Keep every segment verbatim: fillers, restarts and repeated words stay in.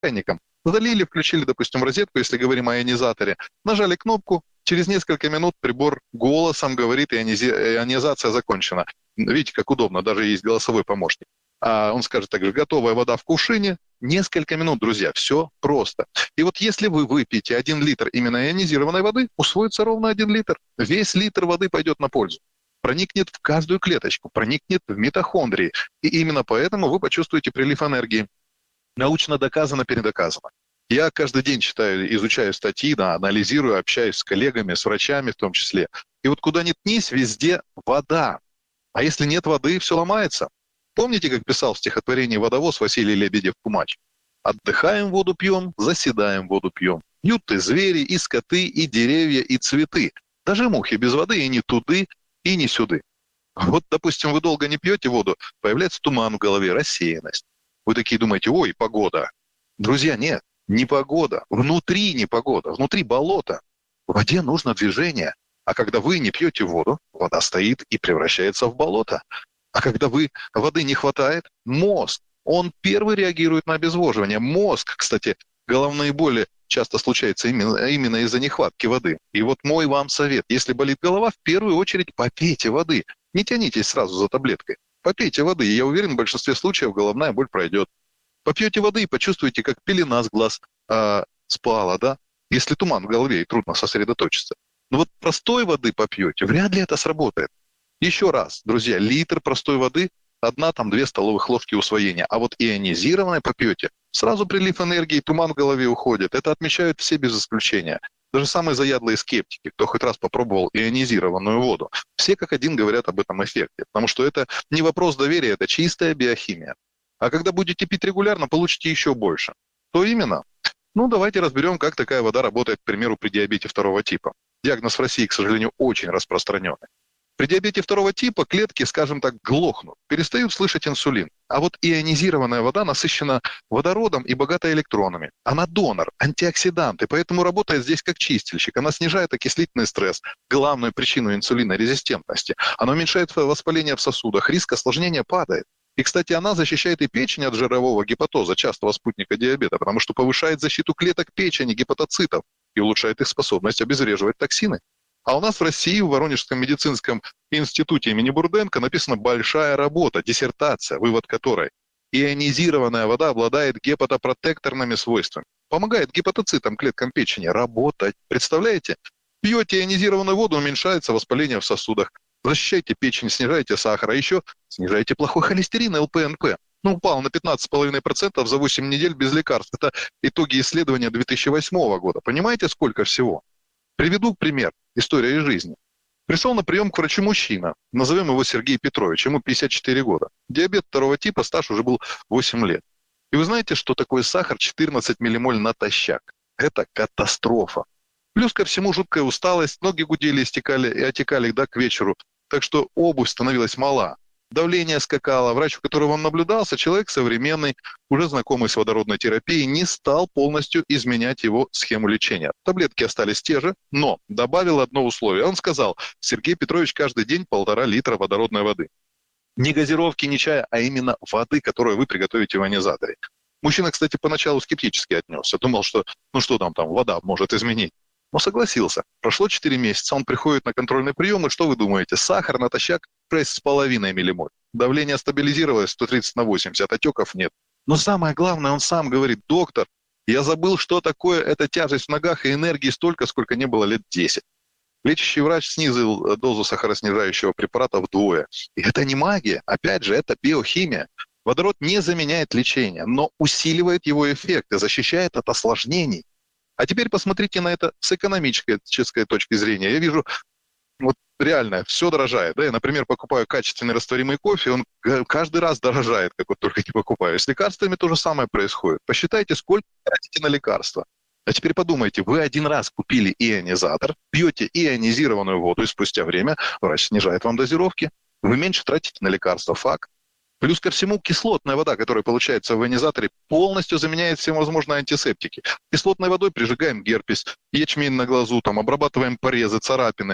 чайником. Залили, включили, допустим, в розетку, если говорим о ионизаторе, нажали кнопку, через несколько минут прибор голосом говорит, ионизи- ионизация закончена. Видите, как удобно, даже есть голосовой помощник. А он скажет также, готовая вода в кувшине, несколько минут, друзья, все просто. И вот если вы выпьете один литр именно ионизированной воды, усвоится ровно один литр. Весь литр воды пойдет на пользу. Проникнет в каждую клеточку, проникнет в митохондрии. И именно поэтому вы почувствуете прилив энергии. Научно доказано, передоказано. Я каждый день читаю, изучаю статьи, да, анализирую, общаюсь с коллегами, с врачами в том числе. И вот куда ни ткнись, везде вода. А если нет воды, все ломается. Помните, как писал в стихотворении «Водовоз» Василий Лебедев-Кумач? «Отдыхаем, воду пьем, заседаем, воду пьем. Пьют и звери, и скоты, и деревья, и цветы. Даже мухи без воды и не туды, и не сюды». Вот, допустим, вы долго не пьете воду, появляется туман в голове, рассеянность. Вы такие думаете, ой, погода. Друзья, нет, не погода. Внутри не погода, внутри болото. В воде нужно движение. А когда вы не пьете воду, вода стоит и превращается в болото. А когда вы воды не хватает, мозг, он первый реагирует на обезвоживание. Мозг, кстати, головные боли часто случаются именно, именно из-за нехватки воды. И вот мой вам совет. Если болит голова, в первую очередь попейте воды. Не тянитесь сразу за таблеткой. Попейте воды, и я уверен, в большинстве случаев головная боль пройдет. Попьете воды и почувствуете, как пелена с глаз э, спала, да? Если туман в голове и трудно сосредоточиться. Но вот простой воды попьете, вряд ли это сработает. Еще раз, друзья, литр простой воды, одна, там, две столовых ложки усвоения. А вот ионизированной попьете, сразу прилив энергии, туман в голове уходит. Это отмечают все без исключения. Даже самые заядлые скептики, кто хоть раз попробовал ионизированную воду, все как один говорят об этом эффекте. Потому что это не вопрос доверия, это чистая биохимия. А когда будете пить регулярно, получите еще больше. Что именно? Ну, давайте разберем, как такая вода работает, к примеру, при диабете второго типа. Диагноз в России, к сожалению, очень распространенный. При диабете второго типа клетки, скажем так, глохнут, перестают слышать инсулин. А вот ионизированная вода насыщена водородом и богата электронами. Она донор, антиоксидант, и поэтому работает здесь как чистильщик. Она снижает окислительный стресс, главную причину инсулинорезистентности. Она уменьшает воспаление в сосудах, риск осложнения падает. И, кстати, она защищает и печень от жирового гепатоза, частого спутника диабета, потому что повышает защиту клеток печени, гепатоцитов и улучшает их способность обезвреживать токсины. А у нас в России, в Воронежском медицинском институте имени Бурденко написана большая работа, диссертация, вывод которой: ионизированная вода обладает гепатопротекторными свойствами, помогает гепатоцитам, клеткам печени работать. Представляете? Пьете ионизированную воду, уменьшается воспаление в сосудах, защищаете печень, снижаете сахар, а еще снижаете плохой холестерин, эл пэ эн пэ. Ну, упал на пятнадцать целых пять десятых процента за восемь недель без лекарств. Это итоги исследования две тысячи восьмого года. Понимаете, сколько всего? Приведу пример. История из жизни. Пришел на прием к врачу мужчина. Назовем его Сергей Петрович. Ему пятьдесят четыре года. Диабет второго типа, стаж уже был восемь лет. И вы знаете, что такое сахар четырнадцать миллимоль натощак? Это катастрофа. Плюс ко всему жуткая усталость, ноги гудели, истекали и отекали, да, к вечеру. Так что обувь становилась мала. Давление скакало. Врач, у которого он наблюдался, человек современный, уже знакомый с водородной терапией, не стал полностью изменять его схему лечения. Таблетки остались те же, но добавил одно условие. Он сказал: Сергей Петрович, каждый день полтора литра водородной воды. Не газировки, не чая, а именно воды, которую вы приготовите в ионизаторе. Мужчина, кстати, поначалу скептически отнесся. Думал, что ну что там, там вода может изменить. Но согласился. Прошло четыре месяца, он приходит на контрольный прием, и что вы думаете? Сахар натощак шесть с половиной миллимоль. Давление стабилизировалось сто тридцать на восемьдесят, отеков нет. Но самое главное, он сам говорит: доктор, я забыл, что такое эта тяжесть в ногах и энергии столько, сколько не было лет десять. Лечащий врач снизил дозу сахароснижающего препарата вдвое. И это не магия, опять же, это биохимия. Водород не заменяет лечение, но усиливает его эффект и защищает от осложнений. А теперь посмотрите на это с экономической точки зрения. Я вижу, вот реально, все дорожает. Да? Я, например, покупаю качественный растворимый кофе, он каждый раз дорожает, как вот только не покупаю. С лекарствами то же самое происходит. Посчитайте, сколько тратите на лекарства. А теперь подумайте, вы один раз купили ионизатор, пьете ионизированную воду, и спустя время врач снижает вам дозировки. Вы меньше тратите на лекарства, факт. Плюс ко всему кислотная вода, которая получается в ионизаторе, полностью заменяет всевозможные антисептики. Кислотной водой прижигаем герпес, ячмень на глазу, там, обрабатываем порезы, царапины.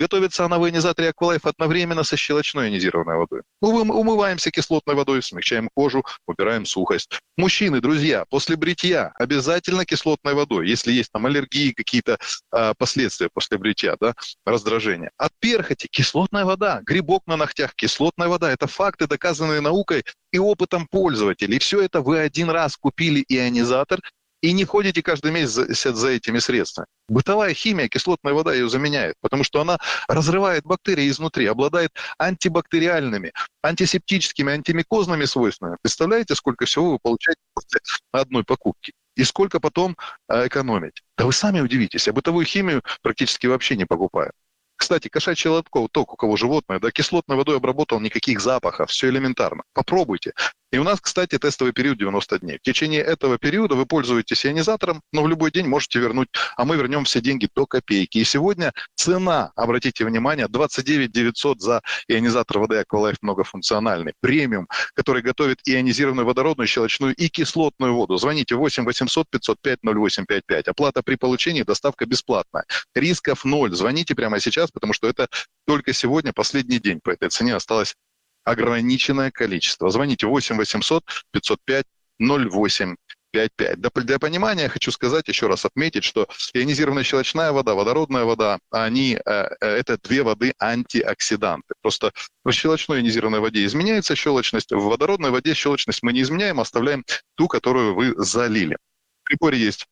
Готовится она в ионизаторе Aqualife одновременно со щелочной ионизированной водой. Мы умываемся кислотной водой, смягчаем кожу, убираем сухость. Мужчины, друзья, после бритья обязательно кислотной водой, если есть там аллергии, какие-то э, последствия после бритья, да, раздражения. От перхоти кислотная вода, грибок на ногтях, кислотная вода. Это факты, доказанные наукой и опытом пользователей. И все это вы один раз купили ионизатор и не ходите каждый месяц за, за этими средствами. Бытовая химия, кислотная вода ее заменяет, потому что она разрывает бактерии изнутри, обладает антибактериальными, антисептическими, антимикозными свойствами. Представляете, сколько всего вы получаете после одной покупки? И сколько потом э, экономить? Да вы сами удивитесь, я бытовую химию практически вообще не покупаю. Кстати, кошачий лоток, у кого животное, да, кислотной водой обработал, никаких запахов, все элементарно. Попробуйте. И у нас, кстати, тестовый период девяносто дней. В течение этого периода вы пользуетесь ионизатором, но в любой день можете вернуть, а мы вернем все деньги до копейки. И сегодня цена, обратите внимание, двадцать девять тысяч девятьсот за ионизатор воды Aqualife многофункциональный, премиум, который готовит ионизированную водородную, щелочную и кислотную воду. Звоните восемь восемьсот пятьсот пять ноль восемь пять пять. Оплата при получении, доставка бесплатная. Рисков ноль. Звоните прямо сейчас, потому что это только сегодня последний день по этой цене осталось ограниченное количество. Звоните восемь восемьсот пятьсот пять ноль восемь пять пять. Для понимания хочу сказать, еще раз отметить, что ионизированная щелочная вода, водородная вода, они, это две воды антиоксиданты. Просто в щелочной ионизированной воде изменяется щелочность, в водородной воде щелочность мы не изменяем, оставляем ту, которую вы залили. В приборе есть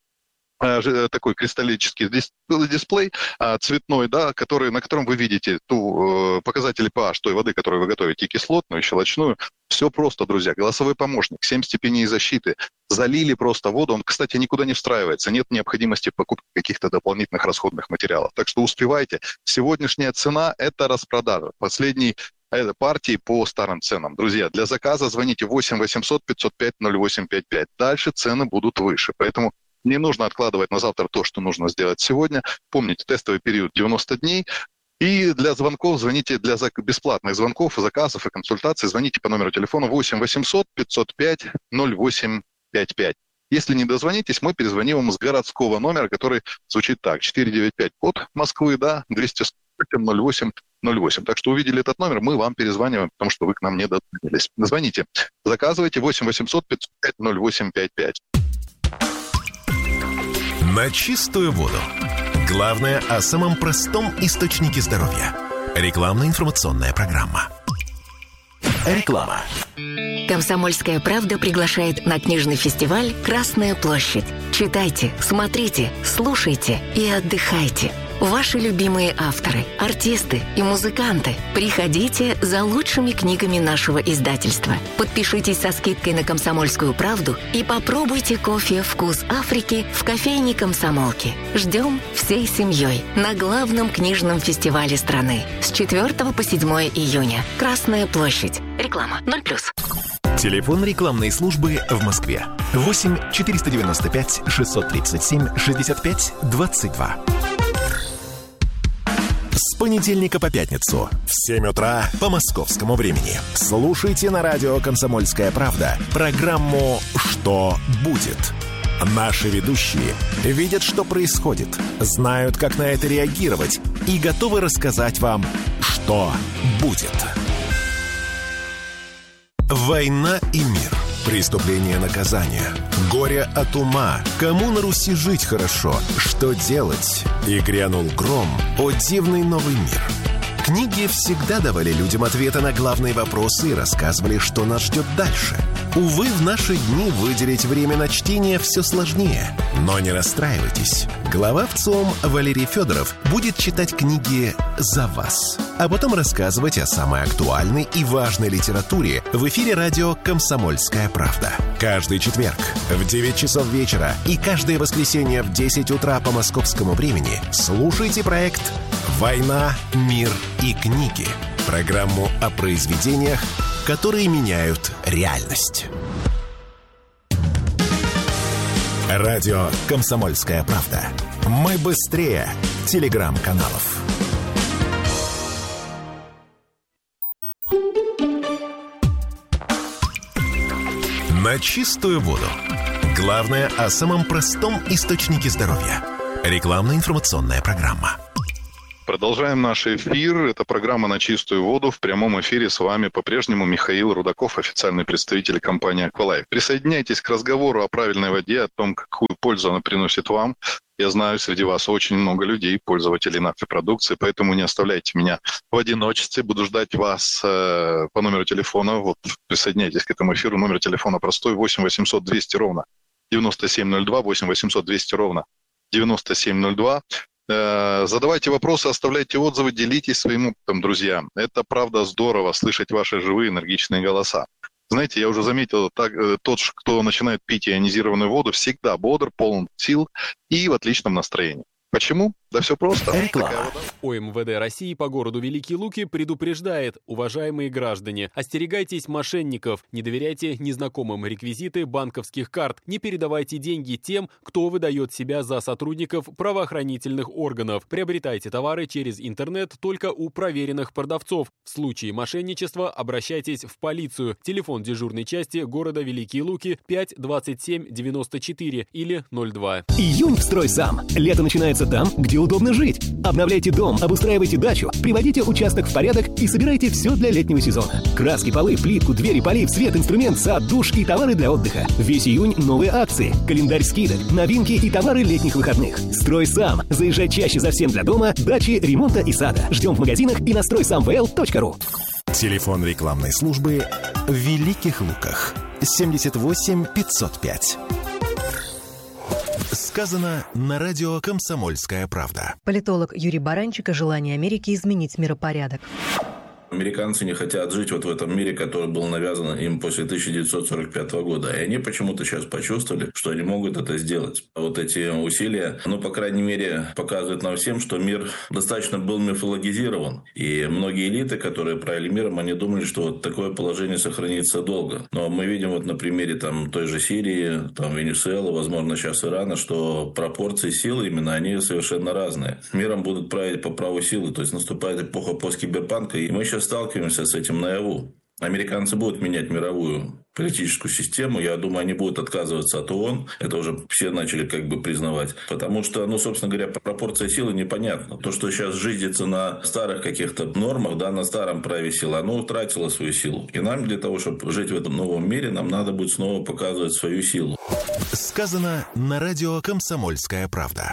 такой кристаллический дисплей цветной, да, который, на котором вы видите ту показатели pH той воды, которую вы готовите, кислотную, щелочную. Все просто, друзья. Голосовой помощник, семь степеней защиты. Залили просто воду. Он, кстати, никуда не встраивается. Нет необходимости в покупке каких-то дополнительных расходных материалов. Так что успевайте. Сегодняшняя цена – это распродажа. Последний это партии по старым ценам. Друзья, для заказа звоните восемь восемьсот пятьсот пять ноль восемь пять пять. Дальше цены будут выше. Поэтому не нужно откладывать на завтра то, что нужно сделать сегодня. Помните, тестовый период девяносто дней. И для звонков звоните, для бесплатных звонков, заказов и консультаций звоните по номеру телефона восемь восемьсот пятьсот пять ноль восемь пять пять. Если не дозвонитесь, мы перезвоним вам с городского номера, который звучит так. четыре девять пять код Москвы, да, двести ноль восемь ноль восемь. Так что увидели этот номер, мы вам перезваниваем, потому что вы к нам не дозвонились. Звоните, заказывайте восемь восемьсот пятьсот пять ноль восемь пять пять. На чистую воду. Главное о самом простом источнике здоровья. Рекламно-информационная программа. Реклама. «Комсомольская правда» приглашает на книжный фестиваль «Красная площадь». Читайте, смотрите, слушайте и отдыхайте. Ваши любимые авторы, артисты и музыканты. Приходите за лучшими книгами нашего издательства. Подпишитесь со скидкой на «Комсомольскую правду» и попробуйте кофе «Вкус Африки» в кофейне «Комсомолки». Ждем всей семьей на главном книжном фестивале страны с четвёртого по седьмое июня. «Красная площадь». Реклама ноль плюс. Телефон рекламной службы в Москве. восемь четыреста девяносто пять шестьсот тридцать семь шестьдесят пять двадцать два. С понедельника по пятницу в семь утра по московскому времени. Слушайте на радио «Комсомольская правда» программу «Что будет?». Наши ведущие видят, что происходит, знают, как на это реагировать и готовы рассказать вам, что будет. «Война и мир». Преступление и наказание. Горе от ума. Кому на Руси жить хорошо? Что делать? И грянул гром. О дивный новый мир. Книги всегда давали людям ответы на главные вопросы и рассказывали, что нас ждет дальше. Увы, в наши дни выделить время на чтение все сложнее. Но не расстраивайтесь. Глава ВЦИОМ Валерий Федоров будет читать книги за вас, а потом рассказывать о самой актуальной и важной литературе в эфире радио «Комсомольская правда». Каждый четверг в девять часов вечера и каждое воскресенье в десять утра по московскому времени слушайте проект «Война, мир и книги». Программу о произведениях, которые меняют реальность. Радио «Комсомольская правда». Мы быстрее телеграм-каналов. На чистую воду. Главное о самом простом источнике здоровья. Рекламно-информационная программа. Продолжаем наш эфир. Это программа «На чистую воду». В прямом эфире с вами по-прежнему Михаил Рудаков, официальный представитель компании «Аквалайф». Присоединяйтесь к разговору о правильной воде, о том, какую пользу она приносит вам. Я знаю, среди вас очень много людей, пользователей нашей продукции, поэтому не оставляйте меня в одиночестве. Буду ждать вас э, по номеру телефона. Вот, присоединяйтесь к этому эфиру. Номер телефона простой: восемь восемьсот двести ровно девяносто семь ноль два, восемь восемьсот двести ровно девяносто семь ноль два. Задавайте вопросы, оставляйте отзывы, делитесь своим опытом, друзья. Это, правда, здорово слышать ваши живые энергичные голоса. Знаете, я уже заметил, так, тот, кто начинает пить ионизированную воду, всегда бодр, полон сил и в отличном настроении. Почему? Да все просто. Реклама. ОМВД России по городу Великие Луки предупреждает: уважаемые граждане, остерегайтесь мошенников, не доверяйте незнакомым реквизиты банковских карт, не передавайте деньги тем, кто выдает себя за сотрудников правоохранительных органов. Приобретайте товары через интернет только у проверенных продавцов. В случае мошенничества обращайтесь в полицию. Телефон дежурной части города Великие Луки пять двадцать семь девяносто четыре или ноль два. Июнь в «Стройсам». Лето начинается там, где удобно жить. Обновляйте дом, обустраивайте дачу, приводите участок в порядок и собирайте все для летнего сезона. Краски, полы, плитку, двери, полив, свет, инструмент, сад, душ и товары для отдыха. Весь июнь новые акции, календарь скидок, новинки и товары летних выходных. «Стройсам». Заезжай чаще за всем для дома, дачи, ремонта и сада. Ждем в магазинах и на стройсам вэ эл точка ру. Телефон рекламной службы в Великих Луках. семьдесят восемь пятьсот пять. Сказано на радио «Комсомольская правда». Политолог Юрий Баранчик о желании Америки изменить миропорядок. Американцы не хотят жить вот в этом мире, который был навязан им после тысяча девятьсот сорок пятого года. И они почему-то сейчас почувствовали, что они могут это сделать. Вот эти усилия, ну, по крайней мере, показывают нам всем, что мир достаточно был мифологизирован. И многие элиты, которые правили миром, они думали, что вот такое положение сохранится долго. Но мы видим вот на примере там, той же Сирии, там, Венесуэлы, возможно, сейчас Ирана, что пропорции силы именно, они совершенно разные. Миром будут править по праву силы. То есть наступает эпоха посткиберпанка, и мы сейчас сталкиваемся с этим наяву. Американцы будут менять мировую политическую систему. Я думаю, они будут отказываться от ООН. Это уже все начали как бы признавать. Потому что, ну, собственно говоря, пропорция силы непонятна. То, что сейчас жизнится на старых каких-то нормах, да, на старом праве силы, оно утратило свою силу. И нам для того, чтобы жить в этом новом мире, нам надо будет снова показывать свою силу. Сказано на радио «Комсомольская правда».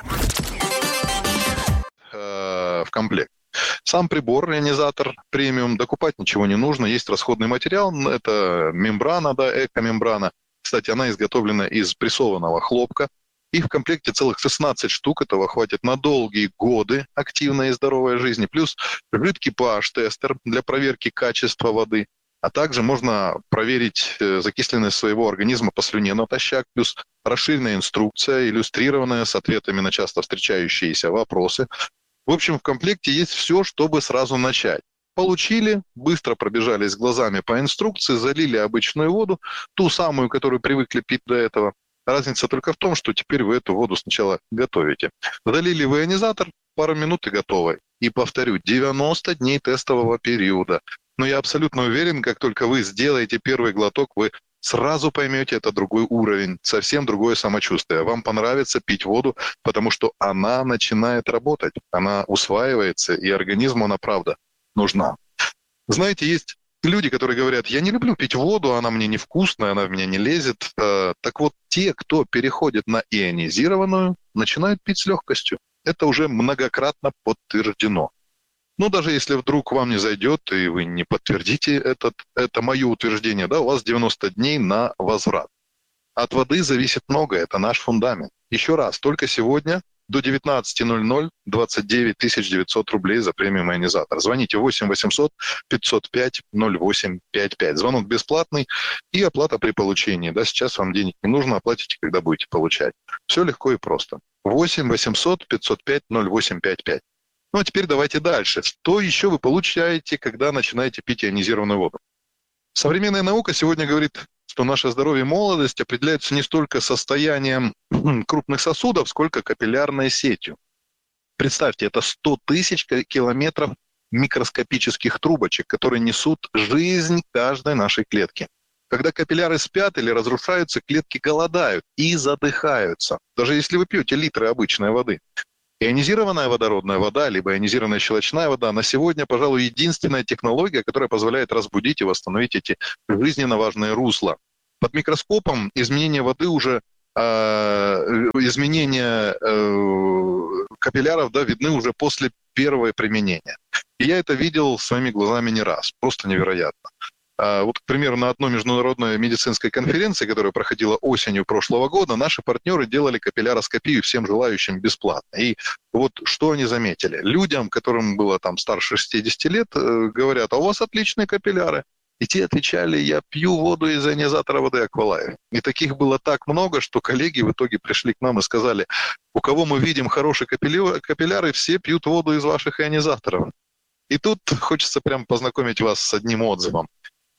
В комплект. Сам прибор, ионизатор премиум, докупать ничего не нужно. Есть расходный материал, это мембрана, да, эко-мембрана. Кстати, она изготовлена из прессованного хлопка. И в комплекте целых шестнадцать штук. Этого хватит на долгие годы активной и здоровой жизни. Плюс жидкий pH-тестер для проверки качества воды. А также можно проверить закисленность своего организма по слюне натощак. Плюс расширенная инструкция, иллюстрированная с ответами на часто встречающиеся вопросы. В общем, в комплекте есть все, чтобы сразу начать. Получили, быстро пробежались глазами по инструкции, залили обычную воду, ту самую, которую привыкли пить до этого. Разница только в том, что теперь вы эту воду сначала готовите. Залили в ионизатор, пару минут и готово. И повторю, девяносто дней тестового периода. Но я абсолютно уверен, как только вы сделаете первый глоток, вы сразу поймете, это другой уровень, совсем другое самочувствие. Вам понравится пить воду, потому что она начинает работать, она усваивается, и организму она, правда, нужна. Знаете, есть люди, которые говорят: я не люблю пить воду, она мне невкусная, она в меня не лезет. Так вот, те, кто переходит на ионизированную, начинают пить с легкостью. Это уже многократно подтверждено. Ну, даже если вдруг вам не зайдет, и вы не подтвердите этот, это мое утверждение, да, у вас девяносто дней на возврат. От воды зависит многое, это наш фундамент. Еще раз, только сегодня до девятнадцати ноль-ноль двадцать девять тысяч девятьсот рублей за премиум ионизатор. Звоните восемь восемьсот пятьсот пять ноль восемь пять пять. Звонок бесплатный и оплата при получении. Да, сейчас вам денег не нужно, оплатите, когда будете получать. Все легко и просто. восемь восемьсот пятьсот пять ноль восемь пять пять. Ну, а теперь давайте дальше. Что еще вы получаете, когда начинаете пить ионизированную воду? Современная наука сегодня говорит, что наше здоровье и молодость определяются не столько состоянием крупных сосудов, сколько капиллярной сетью. Представьте, это сто тысяч километров микроскопических трубочек, которые несут жизнь каждой нашей клетки. Когда капилляры спят или разрушаются, клетки голодают и задыхаются. Даже если вы пьете литры обычной воды. Ионизированная водородная вода, либо ионизированная щелочная вода на сегодня, пожалуй, единственная технология, которая позволяет разбудить и восстановить эти жизненно важные русла. Под микроскопом изменение воды уже, э, изменения э, капилляров, да, видны уже после первого применения. И я это видел своими глазами не раз. Просто невероятно. Э, вот, к примеру, на одной международной медицинской конференции, которая проходила осенью прошлого года, наши партнеры делали капилляроскопию всем желающим бесплатно. И вот что они заметили? Людям, которым было там старше шестидесяти лет, э, говорят: а у вас отличные капилляры. И те отвечали: я пью воду из ионизатора воды Аквалайф. И таких было так много, что коллеги в итоге пришли к нам и сказали: у кого мы видим хорошие капилляры, все пьют воду из ваших ионизаторов. И тут хочется прям познакомить вас с одним отзывом.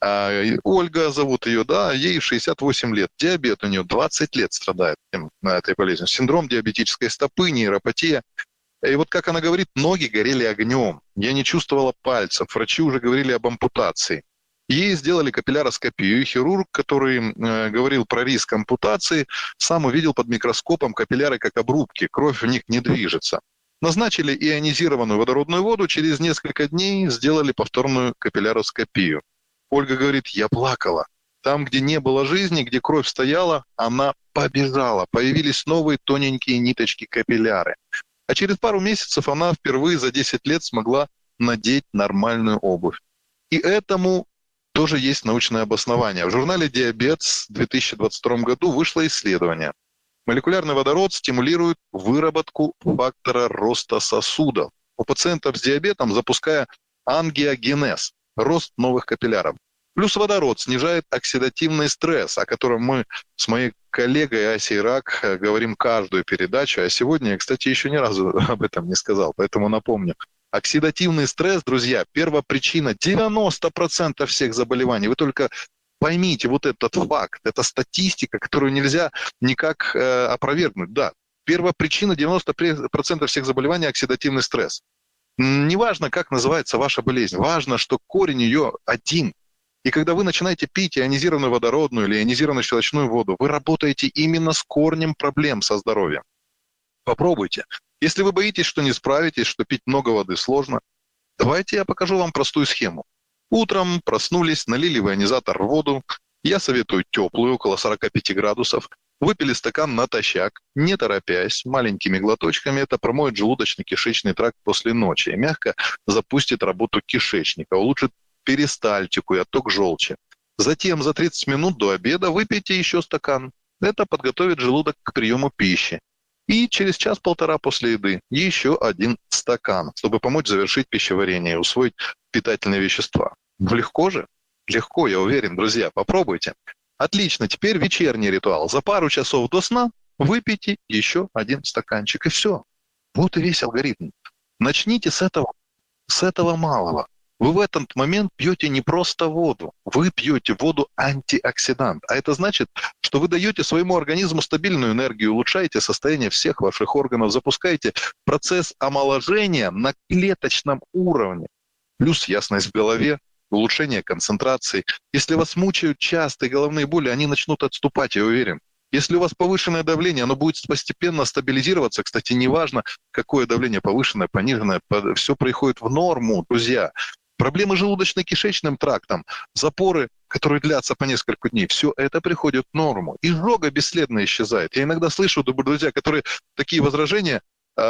Ольга зовут ее, да, ей шестьдесят восемь лет, диабет у нее, двадцать лет страдает на этой болезнью, синдром диабетической стопы, нейропатия. И вот как она говорит, ноги горели огнем, я не чувствовала пальцев, врачи уже говорили об ампутации. Ей сделали капилляроскопию, и хирург, который э, говорил про риск ампутации, сам увидел под микроскопом капилляры как обрубки, кровь в них не движется. Назначили ионизированную водородную воду, через несколько дней сделали повторную капилляроскопию. Ольга говорит: я плакала. Там, где не было жизни, где кровь стояла, она побежала. Появились новые тоненькие ниточки капилляры. А через пару месяцев она впервые за десять лет смогла надеть нормальную обувь. И этому тоже есть научное обоснование. В журнале «Диабет» в две тысячи двадцать втором году вышло исследование. Молекулярный водород стимулирует выработку фактора роста сосудов у пациентов с диабетом, запуская ангиогенез, рост новых капилляров. Плюс водород снижает оксидативный стресс, о котором мы с моей коллегой Асей Рак говорим каждую передачу. А сегодня я, кстати, еще ни разу об этом не сказал, поэтому напомню. Оксидативный стресс, друзья, первопричина девяносто процентов всех заболеваний. Вы только поймите вот этот факт, это статистика, которую нельзя никак э, опровергнуть. Да, первопричина девяносто процентов всех заболеваний – оксидативный стресс. Неважно, как называется ваша болезнь, важно, что корень ее один. И когда вы начинаете пить ионизированную водородную или ионизированную щелочную воду, вы работаете именно с корнем проблем со здоровьем. Попробуйте. Если вы боитесь, что не справитесь, что пить много воды сложно, давайте я покажу вам простую схему. Утром проснулись, налили в ионизатор воду. Я советую теплую, около сорок пять градусов. Выпили стакан натощак, не торопясь, маленькими глоточками. Это промоет желудочно-кишечный тракт после ночи и мягко запустит работу кишечника, улучшит перистальтику и отток желчи. Затем за тридцать минут до обеда выпейте еще стакан. Это подготовит желудок к приему пищи. И через час-полтора после еды еще один стакан, чтобы помочь завершить пищеварение и усвоить питательные вещества. Легко же? Легко, я уверен, друзья, попробуйте. Отлично, теперь вечерний ритуал. За пару часов до сна выпейте еще один стаканчик, и все. Вот и весь алгоритм. Начните с этого, с этого малого. Вы в этот момент пьете не просто воду, вы пьете воду-антиоксидант. А это значит, что вы даете своему организму стабильную энергию, улучшаете состояние всех ваших органов, запускаете процесс омоложения на клеточном уровне. Плюс ясность в голове, улучшение концентрации. Если вас мучают частые головные боли, они начнут отступать, я уверен. Если у вас повышенное давление, оно будет постепенно стабилизироваться. Кстати, неважно, какое давление повышенное, пониженное, все приходит в норму, друзья. Проблемы с желудочно-кишечным трактом, запоры, которые длятся по несколько дней, все это приходит в норму. Изжога бесследно исчезает. Я иногда слышу, друзья, которые такие возражения,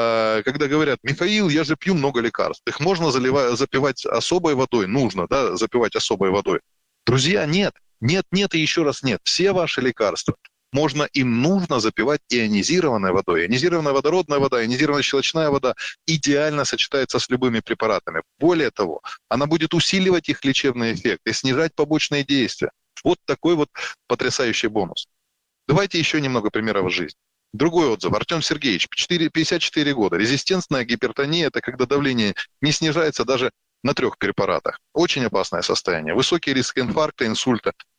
когда говорят: Михаил, я же пью много лекарств. Их можно заливать, запивать особой водой, нужно, да, запивать особой водой. Друзья, нет, нет, нет и еще раз нет. Все ваши лекарства можно и нужно запивать ионизированной водой. Ионизированная водородная вода, ионизированная щелочная вода идеально сочетается с любыми препаратами. Более того, она будет усиливать их лечебный эффект и снижать побочные действия. Вот такой вот потрясающий бонус. Давайте еще немного примеров из жизни. Другой отзыв. Артем Сергеевич, пятьдесят четыре года. Резистентная гипертония – это когда давление не снижается даже на трех препаратах. Очень опасное состояние. Высокий риск инфаркта, инсульта.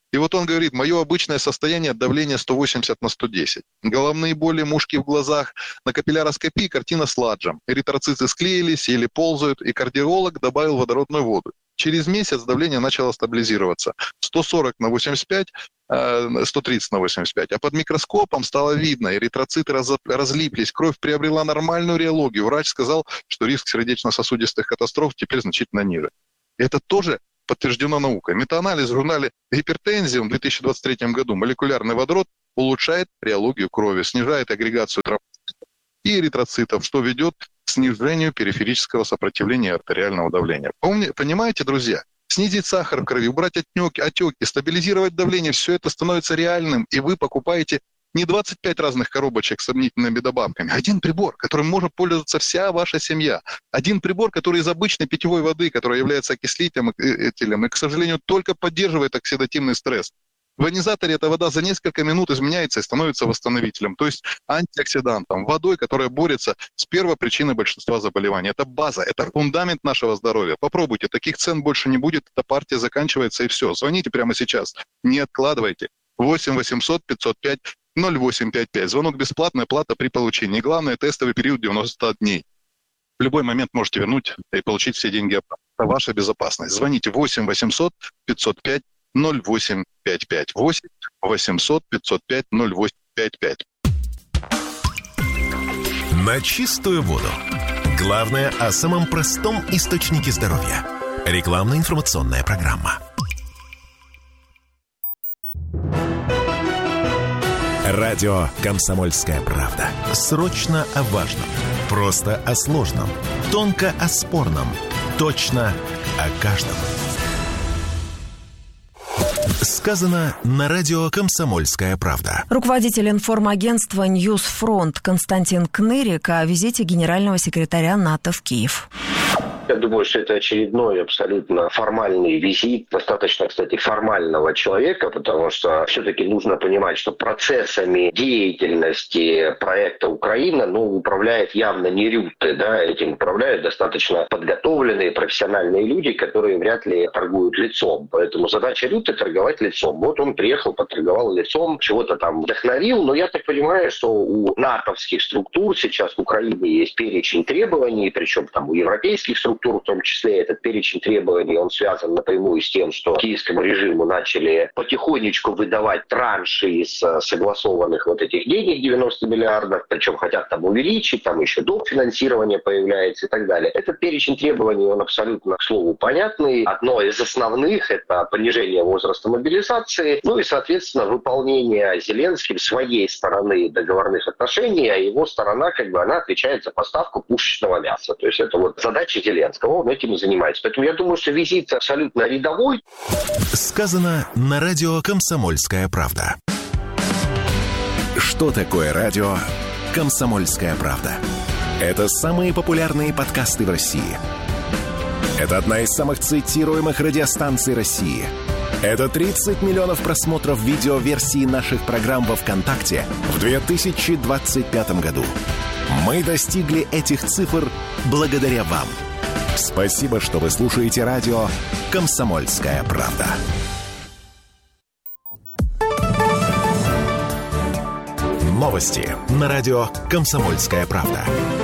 И вот он говорит: мое обычное состояние — давление сто восемьдесят на сто десять. Головные боли, мушки в глазах, на капилляроскопии картина с ладжем. Эритроциты склеились или ползают, и кардиолог добавил водородную воду. Через месяц давление начало стабилизироваться. сто сорок на восемьдесят пять, сто тридцать на восемьдесят пять. А под микроскопом стало видно, эритроциты раз, разлиплись, кровь приобрела нормальную реологию. Врач сказал, что риск сердечно-сосудистых катастроф теперь значительно ниже. Это тоже подтверждено наукой. Метаанализ в журнале «Гипертензия» в две тысячи двадцать третьем году. Молекулярный водород улучшает реологию крови, снижает агрегацию тромбоцитов и эритроцитов, что ведет к снижению периферического сопротивления артериального давления. Помни, понимаете, друзья? Снизить сахар в крови, убрать отеки, отеки, стабилизировать давление — все это становится реальным, и вы покупаете не двадцать пять разных коробочек с сомнительными добавками, один прибор, которым может пользоваться вся ваша семья. Один прибор, который из обычной питьевой воды, которая является окислителем, и, к сожалению, только поддерживает оксидативный стресс. В ионизаторе эта вода за несколько минут изменяется и становится восстановителем, то есть антиоксидантом, водой, которая борется с первопричиной большинства заболеваний. Это база, это фундамент нашего здоровья. Попробуйте, таких цен больше не будет, эта партия заканчивается и все. Звоните прямо сейчас, не откладывайте. восемь восемьсот пятьсот пять ноль восемь пять пять. Звонок бесплатная, плата при получении. Главное, тестовый период девяносто дней. В любой момент можете вернуть и получить все деньги обратно. Это ваша безопасность. Звоните восемь восемьсот пятьсот пять ноль восемь пять пять. восемь восемьсот пятьсот пять ноль восемь пять пять. На чистую воду. Главное о самом простом источнике здоровья. Рекламно-информационная программа. Радио «Комсомольская правда». Срочно о важном. Просто о сложном. Тонко о спорном. Точно о каждом. Сказано на радио «Комсомольская правда». Руководитель информагентства «Ньюсфронт» Константин Кнырик о визите генерального секретаря НАТО в Киев. Я думаю, что это очередной абсолютно формальный визит, достаточно, кстати, формального человека, потому что все-таки нужно понимать, что процессами деятельности проекта «Украина» ну, управляет явно не Рютте, да, этим управляют достаточно подготовленные профессиональные люди, которые вряд ли торгуют лицом. Поэтому задача Рютте — торговать лицом. Вот он приехал, поторговал лицом, чего-то там вдохновил, но я так понимаю, что у натовских структур сейчас в Украине есть перечень требований, причем там у европейских структур, в том числе этот перечень требований, он связан напрямую с тем, что киевскому режиму начали потихонечку выдавать транши из согласованных вот этих денег девяносто миллиардов, причем хотят там увеличить, там еще долг финансирования появляется и так далее. Этот перечень требований, он абсолютно, к слову, понятный. Одно из основных — это понижение возраста мобилизации, ну и, соответственно, выполнение Зеленским своей стороны договорных отношений, а его сторона, как бы, она отвечает за поставку пушечного мяса. То есть это вот задача Зеленского. Он этим и занимается. Поэтому я думаю, что визит абсолютно рядовой. Сказано на радио «Комсомольская правда». Что такое радио «Комсомольская правда»? Это самые популярные подкасты в России. Это одна из самых цитируемых радиостанций России. Это тридцать миллионов просмотров видеоверсии наших программ во ВКонтакте в две тысячи двадцать пятом году. Мы достигли этих цифр благодаря вам. Спасибо, что вы слушаете радио «Комсомольская правда». Новости на радио «Комсомольская правда».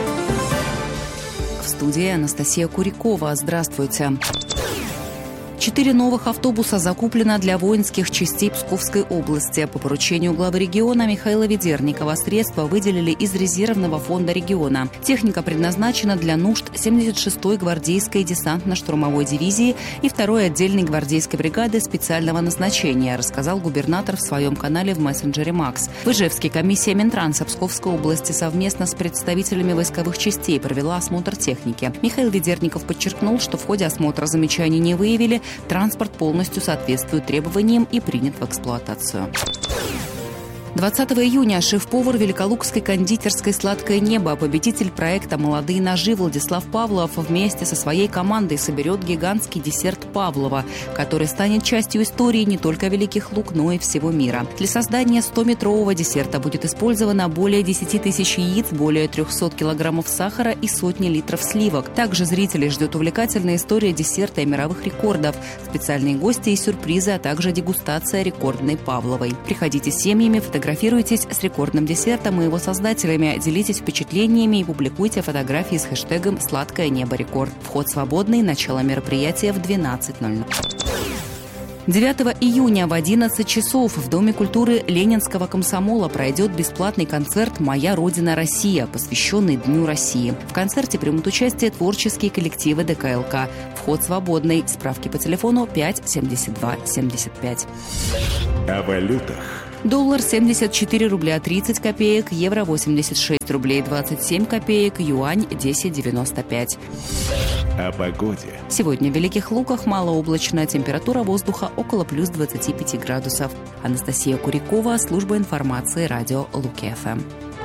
В студии Анастасия Курякова. Здравствуйте. Четыре новых автобуса закуплено для воинских частей Псковской области. По поручению главы региона Михаила Ведерникова средства выделили из резервного фонда региона. Техника предназначена для нужд семьдесят шестой гвардейской десантно-штурмовой дивизии и второй отдельной гвардейской бригады специального назначения, рассказал губернатор в своем канале в мессенджере Макс. В Ижевске комиссия Минтранса Псковской области совместно с представителями войсковых частей провела осмотр техники. Михаил Ведерников подчеркнул, что в ходе осмотра замечаний не выявили, транспорт полностью соответствует требованиям и принят в эксплуатацию. двадцатого июня шеф-повар Великолукской кондитерской «Сладкое небо», победитель проекта «Молодые ножи» Владислав Павлов вместе со своей командой соберет гигантский десерт Павлова, который станет частью истории не только Великих Лук, но и всего мира. Для создания стометрового десерта будет использовано более десяти тысяч яиц, более трехсот килограммов сахара и сотни литров сливок. Также зрителей ждет увлекательная история десерта и мировых рекордов, специальные гости и сюрпризы, а также дегустация рекордной Павловой. Приходите с семьями, фотографируйтесь с рекордным десертом и его создателями, делитесь впечатлениями и публикуйте фотографии с хэштегом «Сладкое небо рекорд». Вход свободный, начало мероприятия в двенадцать ноль ноль. девятого июня в одиннадцать часов в Доме культуры Ленинского комсомола пройдет бесплатный концерт «Моя Родина Россия», посвященный Дню России. В концерте примут участие творческие коллективы ДК ЛК. Вход свободный. Справки по телефону пять семьдесят два семьдесят пять. О валютах. Доллар семьдесят четыре рубля тридцать копеек, евро восемьдесят шесть рублей двадцать семь копеек, юань десять девяносто пять. О погоде. Сегодня в Великих Луках малооблачная, температура воздуха около плюс двадцати пяти градусов. Анастасия Курикова, служба информации, радио Луки-ФМ.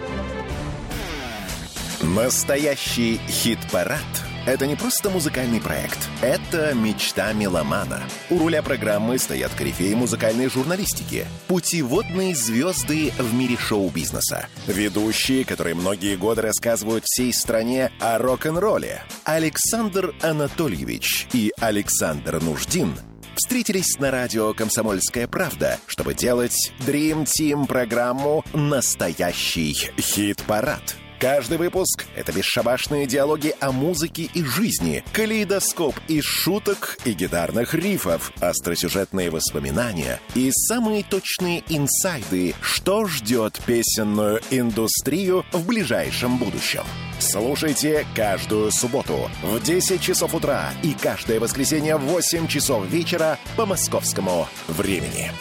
Настоящий хит-парад – это не просто музыкальный проект. Это мечта меломана. У руля программы стоят корифеи музыкальной журналистики, путеводные звезды в мире шоу-бизнеса, ведущие, которые многие годы рассказывают всей стране о рок-н-ролле. Александр Анатольевич и Александр Нуждин встретились на радио «Комсомольская правда», чтобы делать Dream Team программу «Настоящий хит-парад». Каждый выпуск — это бесшабашные диалоги о музыке и жизни, калейдоскоп из шуток и гитарных рифов, остросюжетные воспоминания и самые точные инсайды, что ждет песенную индустрию в ближайшем будущем. Слушайте каждую субботу в десять часов утра и каждое воскресенье в восемь часов вечера по московскому времени.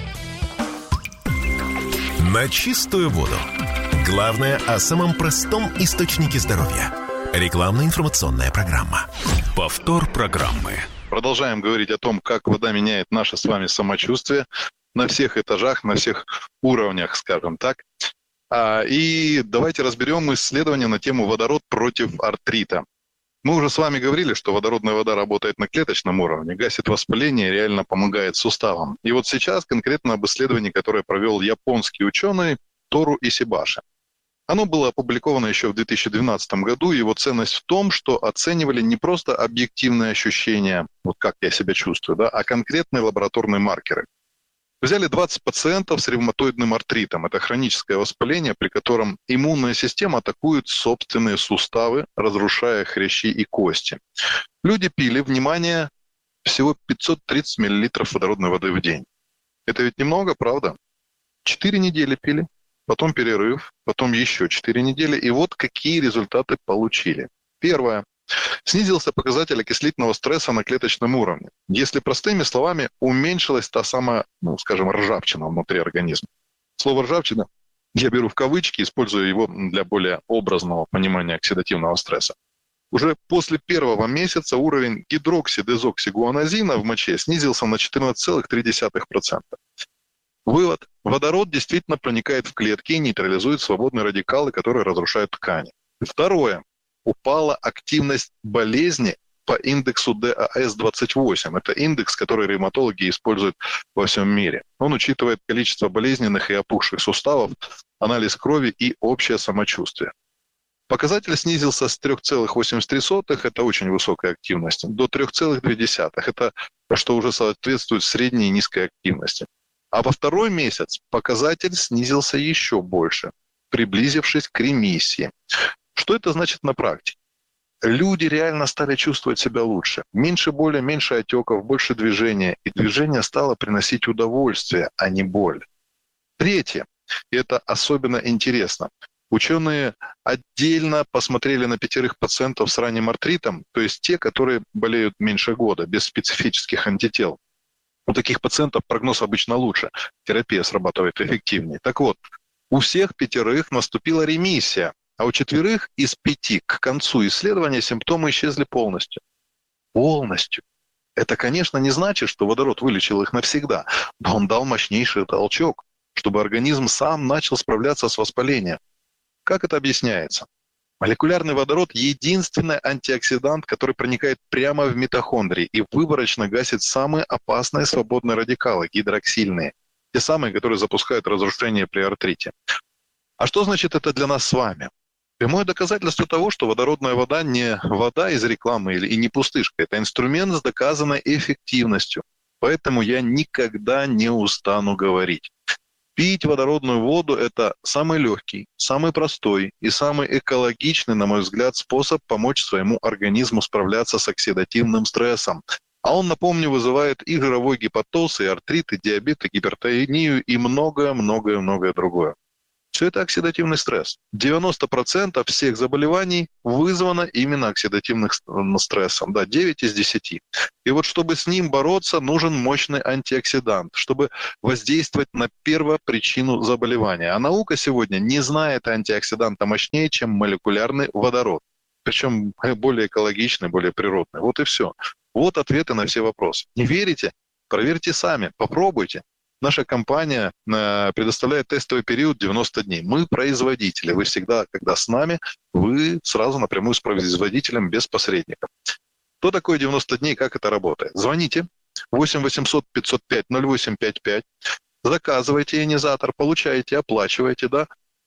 На чистую воду. Главное о самом простом источнике здоровья. Рекламно-информационная программа. Повтор программы. Продолжаем говорить о том, как вода меняет наше с вами самочувствие на всех этажах, на всех уровнях, скажем так. А, и давайте разберем исследование на тему водород против артрита. Мы уже с вами говорили, что водородная вода работает на клеточном уровне, гасит воспаление и реально помогает суставам. И вот сейчас конкретно об исследовании, которое провел японский ученый Тору Исибаши. Оно было опубликовано еще в две тысячи двенадцатом году, и его ценность в том, что оценивали не просто объективные ощущения, вот как я себя чувствую, да, а конкретные лабораторные маркеры. Взяли двадцать пациентов с ревматоидным артритом. Это хроническое воспаление, при котором иммунная система атакует собственные суставы, разрушая хрящи и кости. Люди пили, внимание, всего пятьсот тридцать миллилитров водородной воды в день. Это ведь немного, правда? Четыре недели пили. Потом перерыв, потом еще четыре недели. И вот какие результаты получили. Первое. Снизился показатель окислительного стресса на клеточном уровне. Если простыми словами, уменьшилась та самая, ну, скажем, ржавчина внутри организма. Слово «ржавчина» я беру в кавычки, используя его для более образного понимания оксидативного стресса. Уже после первого месяца уровень гидроксидезоксигуанозина в моче снизился на четырнадцать целых три десятых процента. Вывод. Водород действительно проникает в клетки и нейтрализует свободные радикалы, которые разрушают ткани. Второе. Упала активность болезни по индексу ди эй эс двадцать восемь. Это индекс, который ревматологи используют во всем мире. Он учитывает количество болезненных и опухших суставов, анализ крови и общее самочувствие. Показатель снизился с три целых восемьдесят три сотых, это очень высокая активность, до три целых две десятых, это что уже соответствует средней и низкой активности. А во второй месяц показатель снизился еще больше, приблизившись к ремиссии. Что это значит на практике? Люди реально стали чувствовать себя лучше. Меньше боли, меньше отеков, больше движения. И движение стало приносить удовольствие, а не боль. Третье, и это особенно интересно. Ученые отдельно посмотрели на пятерых пациентов с ранним артритом, то есть те, которые болеют меньше года, без специфических антител. У таких пациентов прогноз обычно лучше, терапия срабатывает эффективнее. Так вот, у всех пятерых наступила ремиссия, а у четверых из пяти к концу исследования симптомы исчезли полностью. Полностью. Это, конечно, не значит, что водород вылечил их навсегда, но он дал мощнейший толчок, чтобы организм сам начал справляться с воспалением. Как это объясняется? Молекулярный водород – единственный антиоксидант, который проникает прямо в митохондрии и выборочно гасит самые опасные свободные радикалы – гидроксильные, те самые, которые запускают разрушение при артрите. А что значит это для нас с вами? Прямое доказательство того, что водородная вода не вода из рекламы и не пустышка. Это инструмент с доказанной эффективностью. Поэтому я никогда не устану говорить. Пить водородную воду – это самый легкий, самый простой и самый экологичный, на мой взгляд, способ помочь своему организму справляться с оксидативным стрессом. А он, напомню, вызывает и жировой гепатоз, и артрит, и диабет, и гипертонию, и многое-многое-многое другое. Все это оксидативный стресс. девяносто процентов всех заболеваний вызвано именно оксидативным стрессом. Да, девять из десяти. И вот чтобы с ним бороться, нужен мощный антиоксидант, чтобы воздействовать на первопричину заболевания. А наука сегодня не знает антиоксиданта мощнее, чем молекулярный водород. Причем более экологичный, более природный. Вот и все. Вот ответы на все вопросы. Не верите? Проверьте сами, попробуйте. Наша компания предоставляет тестовый период девяносто дней. Мы производители. Вы всегда, когда с нами, вы сразу напрямую с производителем без посредников. Что такое девяносто дней, как это работает? Звоните восемь восемьсот пятьсот пять ноль восемь пять пять, заказывайте ионизатор, получаете, оплачиваете, да.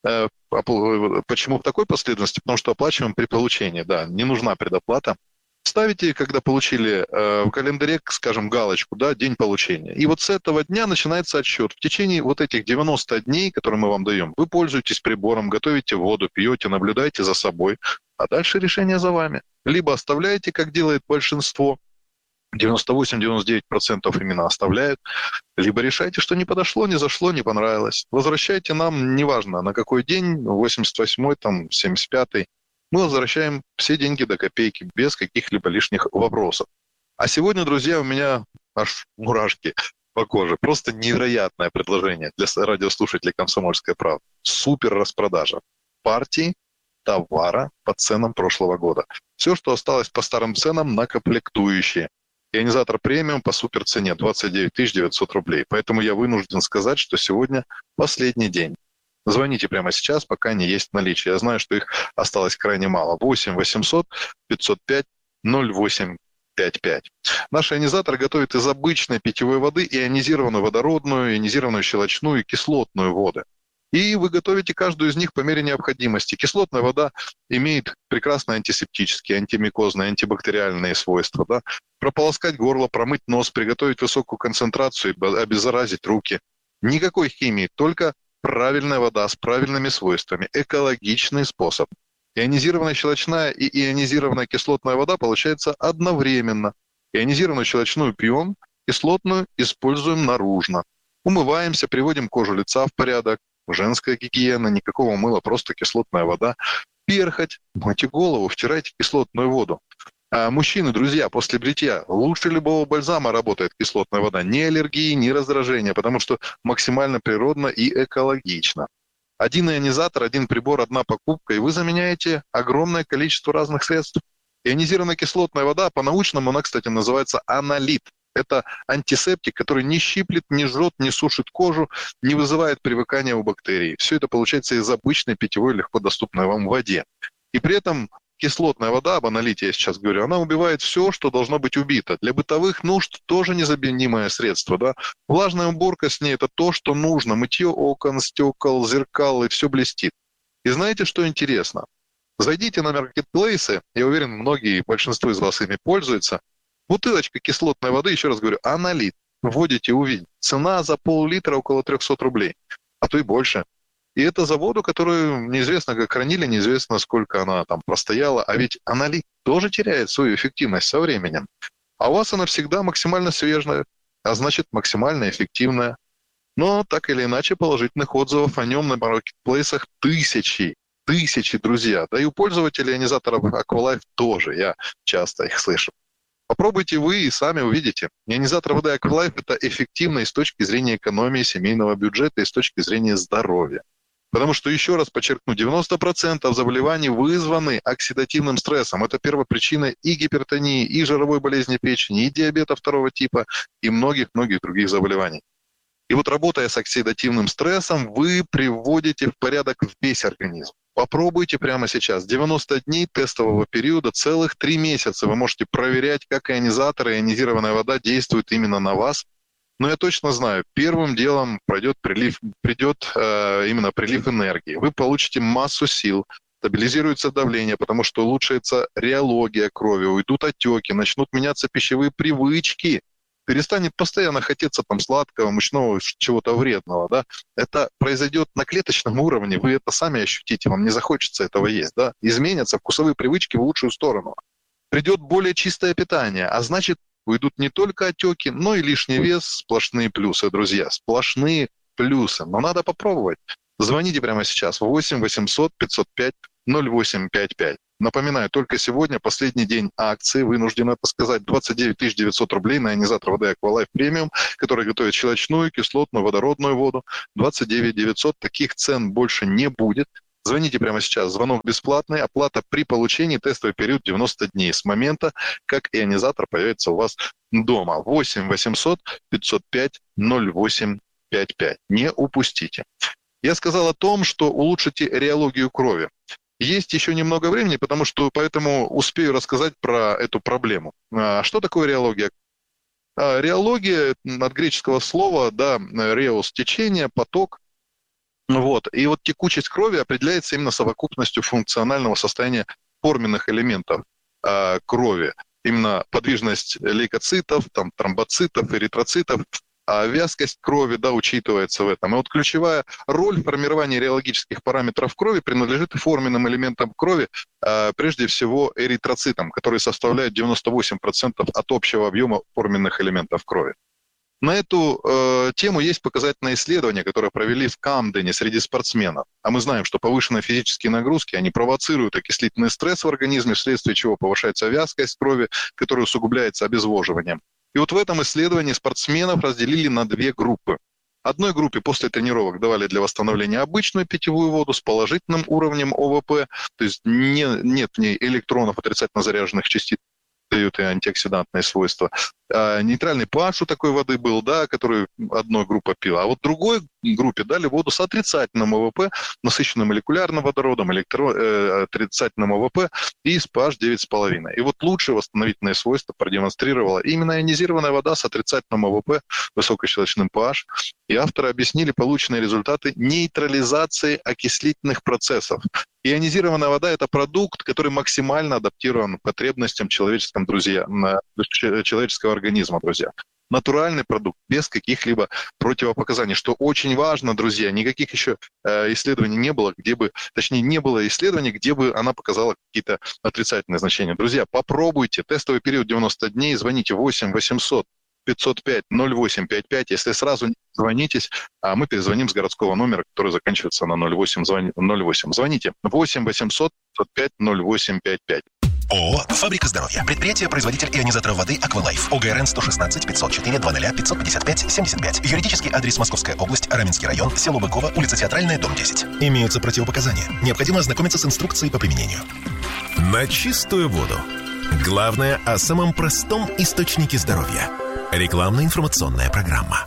Почему в такой последовательности? Потому что оплачиваем при получении, да, не нужна предоплата. Ставите, когда получили э, в календаре, скажем, галочку, да, день получения. И вот с этого дня начинается отсчет. В течение вот этих девяноста дней, которые мы вам даем, вы пользуетесь прибором, готовите воду, пьете, наблюдаете за собой, а дальше решение за вами. Либо оставляете, как делает большинство, девяносто восемь - девяносто девять процентов именно оставляют, либо решайте, что не подошло, не зашло, не понравилось. Возвращайте нам, неважно, на какой день, восемьдесят восьмой, там, семьдесят пятый, мы возвращаем все деньги до копейки, без каких-либо лишних вопросов. А сегодня, друзья, у меня аж мурашки по коже. Просто невероятное предложение для радиослушателей «Комсомольская правда». Супер распродажа партии товара по ценам прошлого года. Все, что осталось по старым ценам, на комплектующие. Ионизатор премиум по супер цене двадцать девять тысяч девятьсот рублей. Поэтому я вынужден сказать, что сегодня последний день. Звоните прямо сейчас, пока не есть в наличии. Я знаю, что их осталось крайне мало. восемь восемьсот пятьсот пять ноль восемь пять пять. Наш ионизатор готовит из обычной питьевой воды ионизированную водородную, ионизированную щелочную и кислотную воды. И вы готовите каждую из них по мере необходимости. Кислотная вода имеет прекрасные антисептические, антимикозные, антибактериальные свойства. Да? Прополоскать горло, промыть нос, приготовить высокую концентрацию, обеззаразить руки. Никакой химии, только правильная вода с правильными свойствами, экологичный способ. Ионизированная щелочная и ионизированная кислотная вода получается одновременно. Ионизированную щелочную пьем, кислотную используем наружно. Умываемся, приводим кожу лица в порядок. Женская гигиена, никакого мыла, просто кислотная вода. Перхоть, мойте голову, втирайте кислотную воду. А мужчины, друзья, после бритья лучше любого бальзама работает кислотная вода. Ни аллергии, ни раздражения, потому что максимально природно и экологично. Один ионизатор, один прибор, одна покупка, и вы заменяете огромное количество разных средств. Ионизированная кислотная вода, по-научному она, кстати, называется анолит. Это антисептик, который не щиплет, не жжет, не сушит кожу, не вызывает привыкания у бактерий. Все это получается из обычной питьевой, легко доступной вам воде. И при этом кислотная вода, об аналите я сейчас говорю, она убивает все, что должно быть убито. Для бытовых нужд тоже незаменимое средство. Да? Влажная уборка с ней – это то, что нужно. Мытье окон, стекол, зеркал, и все блестит. И знаете, что интересно? Зайдите на маркетплейсы, я уверен, многие, большинство из вас ими пользуются. Бутылочка кислотной воды, еще раз говорю, анолит. Вводите, увидите. Цена за пол-литра около триста рублей, а то и больше. И это за воду, которую неизвестно как хранили, неизвестно сколько она там простояла. А ведь анолит тоже теряет свою эффективность со временем. А у вас она всегда максимально свежая, а значит максимально эффективная. Но так или иначе положительных отзывов о нем на маркетплейсах тысячи. Тысячи, друзья. Да и у пользователей ионизаторов Aqualife тоже. Я часто их слышу. Попробуйте вы и сами увидите. Ионизатор воды Aqualife – это эффективно и с точки зрения экономии семейного бюджета, и с точки зрения здоровья. Потому что, еще раз подчеркну, девяносто процентов заболеваний вызваны оксидативным стрессом. Это первопричина и гипертонии, и жировой болезни печени, и диабета второго типа, и многих-многих других заболеваний. И вот работая с оксидативным стрессом, вы приводите в порядок весь организм. Попробуйте прямо сейчас. девяносто дней тестового периода, целых три месяца. Вы можете проверять, как ионизаторы, ионизированная вода действует именно на вас. Но я точно знаю, первым делом пройдет прилив, придет э, именно прилив энергии. Вы получите массу сил, стабилизируется давление, потому что улучшится реология крови, уйдут отеки, начнут меняться пищевые привычки. Перестанет постоянно хотеться там сладкого, мучного, чего-то вредного, да. Это произойдет на клеточном уровне, вы это сами ощутите, вам не захочется этого есть, да. Изменятся вкусовые привычки в лучшую сторону. Придет более чистое питание, а значит, уйдут не только отеки, но и лишний вес, сплошные плюсы, друзья, сплошные плюсы. Но надо попробовать. Звоните прямо сейчас восемь восемьсот пятьсот пять ноль восемь пять пять. Напоминаю, только сегодня последний день акции, вынужден это сказать, двадцать девять тысяч девятьсот рублей на ионизатор воды Aqualife Premium, который готовит щелочную, кислотную, водородную воду. двадцать девять тысяч девятьсот, таких цен больше не будет. Звоните прямо сейчас, звонок бесплатный, оплата при получении, тестовый период девяносто дней с момента, как ионизатор появится у вас дома. восемь восемьсот пятьсот пять ноль восемь пять пять. Не упустите. Я сказал о том, что улучшите реологию крови. Есть еще немного времени, потому что поэтому успею рассказать про эту проблему. А что такое реология? А, реология от греческого слова, да, реус – течение, поток. Вот. И вот текучесть крови определяется именно совокупностью функционального состояния форменных элементов э, крови. Именно подвижность лейкоцитов, там, тромбоцитов, эритроцитов, а вязкость крови, да, учитывается в этом. И вот ключевая роль в формировании реологических параметров крови принадлежит форменным элементам крови, э, прежде всего эритроцитам, которые составляют девяносто восемь процентов от общего объема форменных элементов крови. На эту э, тему есть показательное исследование, которое провели в Камдене среди спортсменов. А мы знаем, что повышенные физические нагрузки, они провоцируют окислительный стресс в организме, вследствие чего повышается вязкость крови, которая усугубляется обезвоживанием. И вот в этом исследовании спортсменов разделили на две группы. Одной группе после тренировок давали для восстановления обычную питьевую воду с положительным уровнем О В П, то есть не, нет в ней электронов, отрицательно заряженных частиц, дают и антиоксидантные свойства. А нейтральный pH у такой воды был, да, который одной группа пила. А вот другой группе дали воду с отрицательным О В П, насыщенным молекулярным водородом, электро, э, отрицательным О В П и с pH девять с половиной. И вот лучшие восстановительные свойства продемонстрировала именно ионизированная вода с отрицательным О В П, высокощелочным pH. И авторы объяснили полученные результаты нейтрализации окислительных процессов. Ионизированная вода – это продукт, который максимально адаптирован к потребностям человеческого, друзья, человеческого организма, друзья. Натуральный продукт, без каких-либо противопоказаний. Что очень важно, друзья, никаких еще э, исследований не было, где бы, точнее, не было исследований, где бы она показала какие-то отрицательные значения. Друзья, попробуйте. Тестовый период девяносто дней. Звоните восемь восемьсот пятьсот пять ноль восемь пять пять. Если сразу не звонитесь, а мы перезвоним с городского номера, который заканчивается на ноль восемь. Звоните восемь восемьсот пятьсот пять ноль восемь пять пять. ООО «Фабрика здоровья». Предприятие-производитель ионизаторов воды «Aqualife». О Г Р Н сто шестнадцать пятьсот четыре двадцать пятьсот пятьдесят пять семьдесят пять. Юридический адрес: Московская область, Раменский район, село Быково, улица Театральная, дом десять. Имеются противопоказания. Необходимо ознакомиться с инструкцией по применению. На чистую воду. Главное о самом простом источнике здоровья. Рекламно-информационная программа.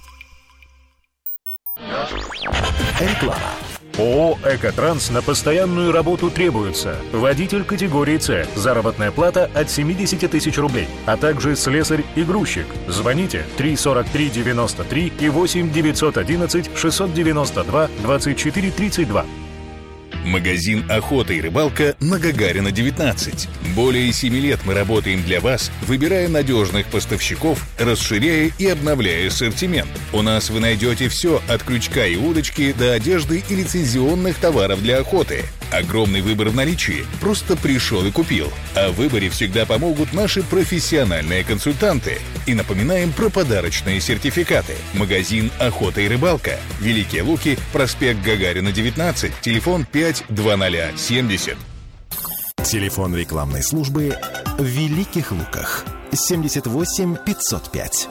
Реклама. ООО «Экотранс» на постоянную работу требуется. Водитель категории С. Заработная плата от семьдесят тысяч рублей. А также слесарь и грузчик. Звоните три сорок три девяносто три и восемь девятьсот одиннадцать шестьсот девяносто два двадцать четыре тридцать два. Магазин «Охота и рыбалка» на Гагарина, девятнадцать. Более семи лет мы работаем для вас, выбирая надежных поставщиков, расширяя и обновляя ассортимент. У нас вы найдете все от крючка и удочки до одежды и лицензионных товаров для охоты. Огромный выбор в наличии. Просто пришел и купил. А в выборе всегда помогут наши профессиональные консультанты. И напоминаем про подарочные сертификаты. Магазин «Охота и рыбалка». Великие Луки, проспект Гагарина, девятнадцать. Телефон пять двадцать семьдесят. Телефон рекламной службы в Великих Луках. семьдесят восемь пятьсот пять.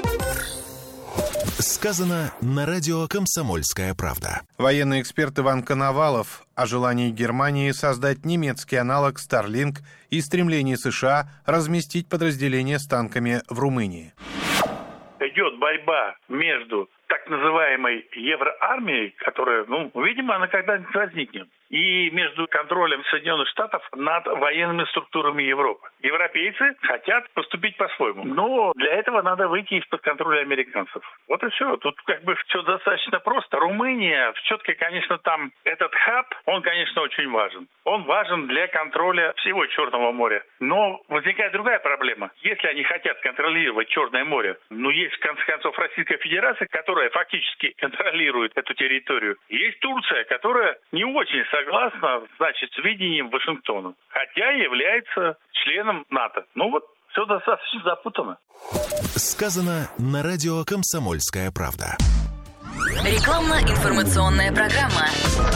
Сказано на радио «Комсомольская правда». Военный эксперт Иван Коновалов о желании Германии создать немецкий аналог Starlink и стремлении США разместить подразделения с танками в Румынии. Идет борьба между так называемой евроармией, которая, ну, видимо, она когда-нибудь возникнет, и между контролем Соединенных Штатов над военными структурами Европы. Европейцы хотят поступить по-своему, но для этого надо выйти из-под контроля американцев. Вот и все. Тут как бы все достаточно просто. Румыния, все-таки, конечно, там этот хаб, он, конечно, очень важен. Он важен для контроля всего Черного моря. Но возникает другая проблема. Если они хотят контролировать Черное море, ну, есть, в конце концов, Российская Федерация, которая фактически контролирует эту территорию. Есть Турция, которая не очень согласна, значит, с видением Вашингтона, хотя является членом НАТО. Ну вот, все достаточно запутано. Сказано на радио «Комсомольская правда». Рекламно-информационная программа.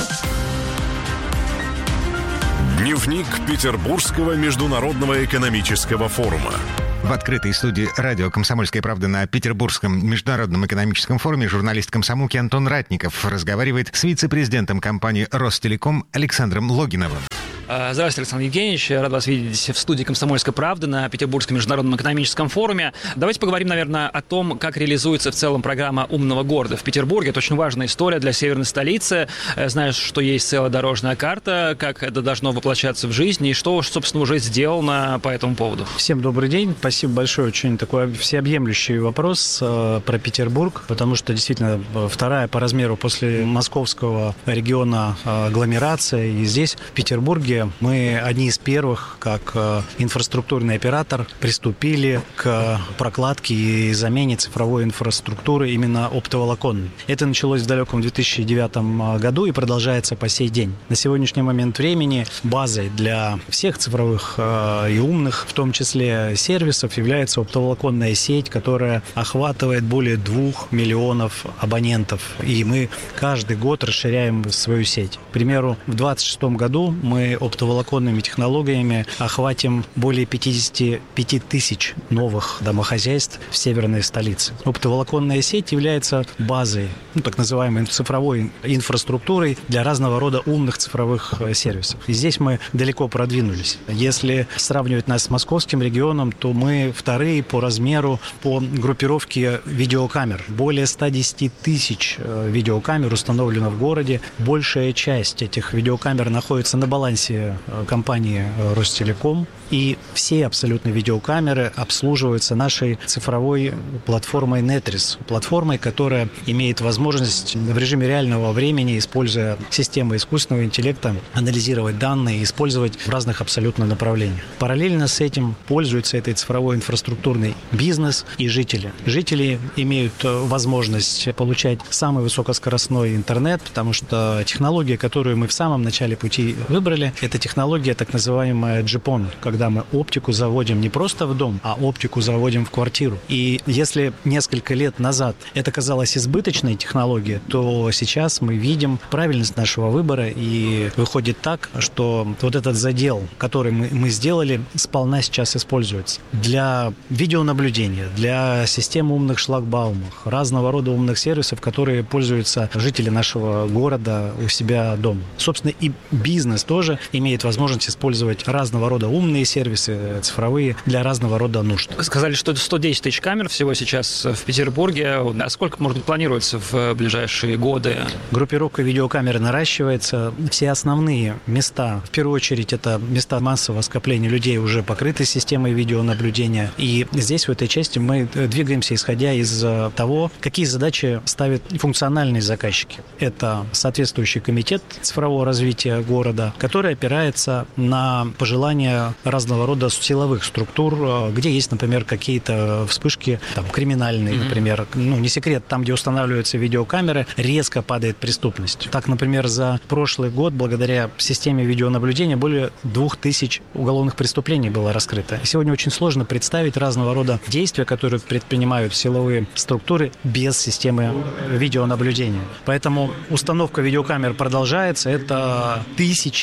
Дневник Петербургского международного экономического форума. В открытой студии радио «Комсомольская правда» на Петербургском международном экономическом форуме журналист комсомолки Антон Ратников разговаривает с вице-президентом компании «Ростелеком» Александром Логиновым. Здравствуйте, Александр Евгеньевич. Рад вас видеть в студии «Комсомольской правды» на Петербургском международном экономическом форуме. Давайте поговорим, наверное, о том, как реализуется в целом программа «Умного города» в Петербурге. Это очень важная история для северной столицы. Знаешь, что есть целая дорожная карта, как это должно воплощаться в жизнь и что, собственно, уже сделано по этому поводу. Всем добрый день. Спасибо большое. Очень такой всеобъемлющий вопрос э, про Петербург, потому что действительно вторая по размеру после московского региона э, агломерация. И здесь, в Петербурге, мы одни из первых, как инфраструктурный оператор, приступили к прокладке и замене цифровой инфраструктуры именно оптоволоконной. Это началось в далеком две тысячи девятом году и продолжается по сей день. На сегодняшний момент времени базой для всех цифровых и умных, в том числе сервисов, является оптоволоконная сеть, которая охватывает более двух миллионов абонентов. И мы каждый год расширяем свою сеть. К примеру, в две тысячи двадцать шестом году мы оптоволоконными технологиями охватим более пятьдесят пять тысяч новых домохозяйств в северной столице. Оптоволоконная сеть является базой, ну, так называемой цифровой инфраструктурой для разного рода умных цифровых сервисов. И здесь мы далеко продвинулись. Если сравнивать нас с московским регионом, то мы вторые по размеру по группировке видеокамер. Более ста десяти тысяч видеокамер установлено в городе. Большая часть этих видеокамер находится на балансе компании Ростелеком, и все абсолютно видеокамеры обслуживаются нашей цифровой платформой Netris, платформой, которая имеет возможность в режиме реального времени, используя системы искусственного интеллекта, анализировать данные и использовать в разных абсолютно направлениях. Параллельно с этим пользуется этой цифровой инфраструктурной бизнес и жители. Жители имеют возможность получать самый высокоскоростной интернет, потому что технология, которую мы в самом начале пути выбрали, это технология так называемая джи пон, когда мы оптику заводим не просто в дом, а оптику заводим в квартиру. И если несколько лет назад это казалось избыточной технологией, то сейчас мы видим правильность нашего выбора, и выходит так, что вот этот задел, который мы, мы сделали, сполна сейчас используется для видеонаблюдения, для систем умных шлагбаумов, разного рода умных сервисов, которые пользуются жители нашего города у себя дома. Собственно, и бизнес тоже имеет возможность использовать разного рода умные сервисы, цифровые, для разного рода нужд. Вы сказали, что это сто десять тысяч камер всего сейчас в Петербурге. А сколько, может быть, планируется в ближайшие годы? Группировка видеокамер наращивается. Все основные места, в первую очередь, это места массового скопления людей, уже покрыты системой видеонаблюдения. И здесь, в этой части, мы двигаемся, исходя из того, какие задачи ставят функциональные заказчики. Это соответствующий комитет цифрового развития города, который опирается на пожелания разного рода силовых структур, где есть, например, какие-то вспышки там, криминальные, mm-hmm. например. Ну, не секрет, там, где устанавливаются видеокамеры, резко падает преступность. Так, например, за прошлый год, благодаря системе видеонаблюдения, более двух тысяч уголовных преступлений было раскрыто. Сегодня очень сложно представить разного рода действия, которые предпринимают силовые структуры без системы видеонаблюдения. Поэтому установка видеокамер продолжается. Это тысячи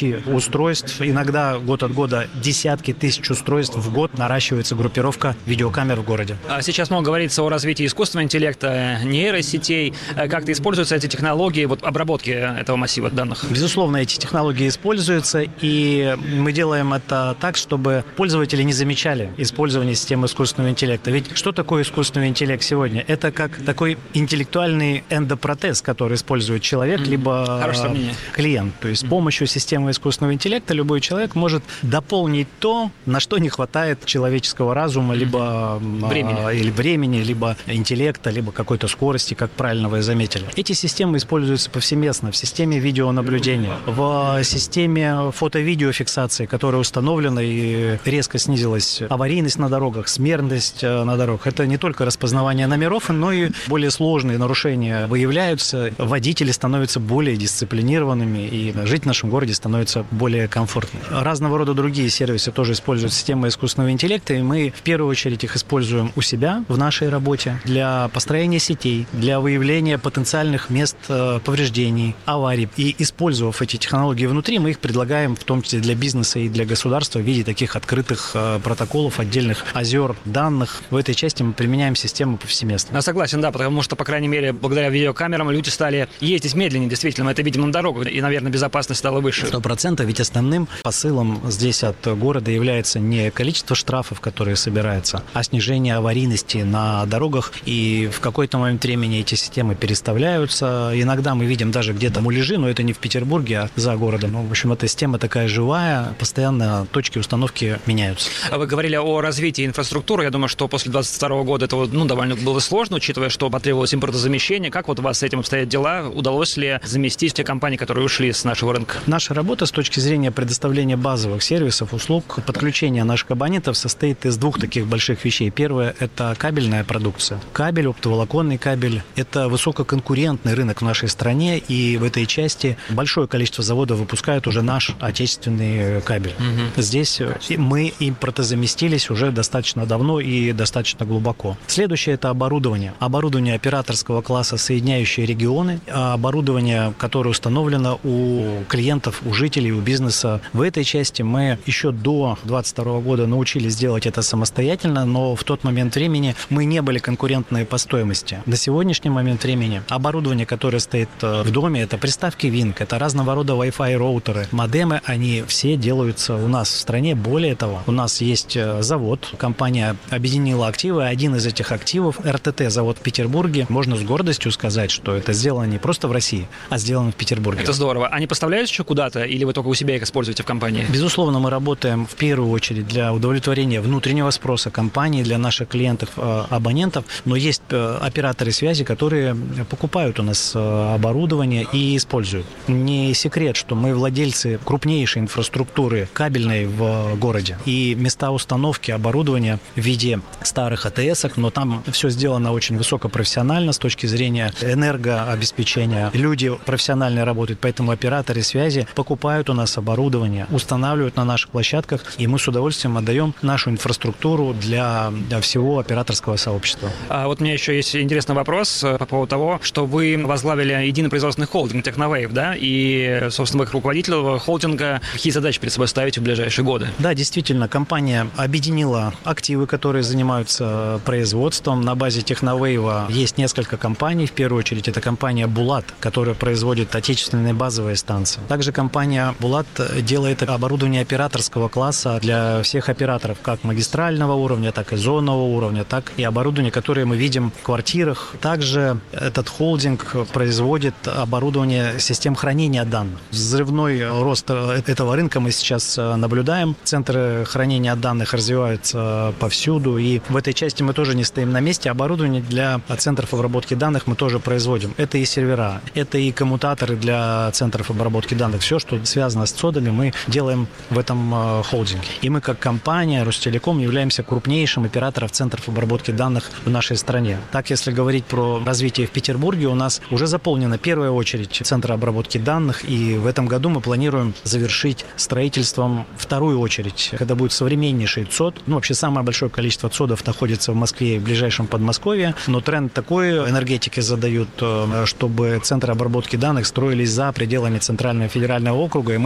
устройств. Иногда год от года десятки тысяч устройств в год наращивается группировка видеокамер в городе. А сейчас много говорится о развитии искусственного интеллекта, нейросетей. Как-то используются эти технологии вот, обработки этого массива данных? Безусловно, эти технологии используются, и мы делаем это так, чтобы пользователи не замечали использование системы искусственного интеллекта. Ведь что такое искусственный интеллект сегодня? Это как такой интеллектуальный эндопротез, который использует человек, mm-hmm. либо клиент. То есть mm-hmm. с помощью системы искусственного интеллекта любой человек может дополнить то, на что не хватает человеческого разума, mm-hmm. либо времени. или времени, либо интеллекта, либо какой-то скорости, как правильно вы заметили. Эти системы используются повсеместно в системе видеонаблюдения, в системе фото-видеофиксации, которая установлена и резко снизилась аварийность на дорогах, смертность на дорогах. Это не только распознавание номеров, но и более сложные нарушения выявляются, водители становятся более дисциплинированными, и жить в нашем городе становится более комфортно. Разного рода другие сервисы тоже используют системы искусственного интеллекта, и мы в первую очередь их используем у себя в нашей работе для построения сетей, для выявления потенциальных мест повреждений, аварий. И использовав эти технологии внутри, мы их предлагаем в том числе для бизнеса и для государства в виде таких открытых протоколов, отдельных озер данных. В этой части мы применяем систему повсеместно. Я согласен, да, потому что, по крайней мере, благодаря видеокамерам люди стали ездить медленнее, действительно, мы это видим на дорогах, и, наверное, безопасность стала выше. Сто процентов, ведь основным посылом здесь от города является не количество штрафов, которые собираются, а снижение аварийности на дорогах, и в какой-то момент времени эти системы переставляются. Иногда мы видим даже где-то муляжи, но это не в Петербурге, а за городом. Ну, в общем, эта система такая живая, постоянно точки установки меняются. Вы говорили о развитии инфраструктуры. Я думаю, что после двадцать второго года это ну, довольно было сложно, учитывая, что потребовалось импортозамещение. Как вот у вас с этим обстоят дела? Удалось ли заместить те компании, которые ушли с нашего рынка? Наша работа с точки зрения предоставления базовых сервисов, услуг, подключения наших абонентов состоит из двух таких больших вещей. Первое – это кабельная продукция. Кабель, оптоволоконный кабель – это высококонкурентный рынок в нашей стране, и в этой части большое количество заводов выпускают уже наш отечественный кабель. Угу. Здесь мы импортозаместились уже достаточно давно и достаточно глубоко. Следующее – это оборудование. Оборудование операторского класса, соединяющее регионы, оборудование, которое установлено у клиентов, у жителей, у бизнеса. В этой части мы еще до двадцать второго года научились делать это самостоятельно, но в тот момент времени мы не были конкурентны по стоимости. На сегодняшний момент времени оборудование, которое стоит в доме, это приставки Wink, это разного рода Wi-Fi роутеры, модемы, они все делаются у нас в стране. Более того, у нас есть завод, компания объединила активы, один из этих активов, эр тэ тэ, завод в Петербурге, можно с гордостью сказать, что это сделано не просто в России, а сделано в Петербурге. Это здорово. Они поставляют еще куда-то, или вы только у себя их используете в компании? Безусловно, мы работаем в первую очередь для удовлетворения внутреннего спроса компании, для наших клиентов, абонентов, но есть операторы связи, которые покупают у нас оборудование и используют. Не секрет, что мы владельцы крупнейшей инфраструктуры кабельной в городе, и места установки оборудования в виде старых а тэ эсок, но там все сделано очень высокопрофессионально с точки зрения энергообеспечения. Люди профессионально работают, поэтому операторы связи покупают у нас оборудование, устанавливают на наших площадках, и мы с удовольствием отдаем нашу инфраструктуру для, для всего операторского сообщества. А вот у меня еще есть интересный вопрос по поводу того, что вы возглавили единый производственный холдинг Техновейв, да, и, собственно, вы как руководитель этого холдинга, какие задачи перед собой ставите в ближайшие годы? Да, действительно, компания объединила активы, которые занимаются производством. На базе Техновейва есть несколько компаний. В первую очередь, это компания «Булат», которая производит отечественные базовые станции. Также компания «Булат» делает оборудование операторского класса для всех операторов, как магистрального уровня, так и зонного уровня, так и оборудование, которое мы видим в квартирах. Также этот холдинг производит оборудование систем хранения данных. Взрывной рост этого рынка мы сейчас наблюдаем. Центры хранения данных развиваются повсюду, и в этой части мы тоже не стоим на месте. Оборудование для центров обработки данных мы тоже производим. Это и сервера, это и коммутаторы для центров обработки данных. Все, что связано с цодами, мы делаем в этом холдинге. И мы, как компания Ростелеком, являемся крупнейшим оператором центров обработки данных в нашей стране. Так, если говорить про развитие в Петербурге, у нас уже заполнена первая очередь центра обработки данных, и в этом году мы планируем завершить строительством вторую очередь, когда будет современнейший ЦОД. Ну, вообще, самое большое количество ЦОДов находится в Москве и в ближайшем Подмосковье, но тренд такой, энергетики задают, чтобы центры обработки данных строились за пределами Центрального федерального округа, и мы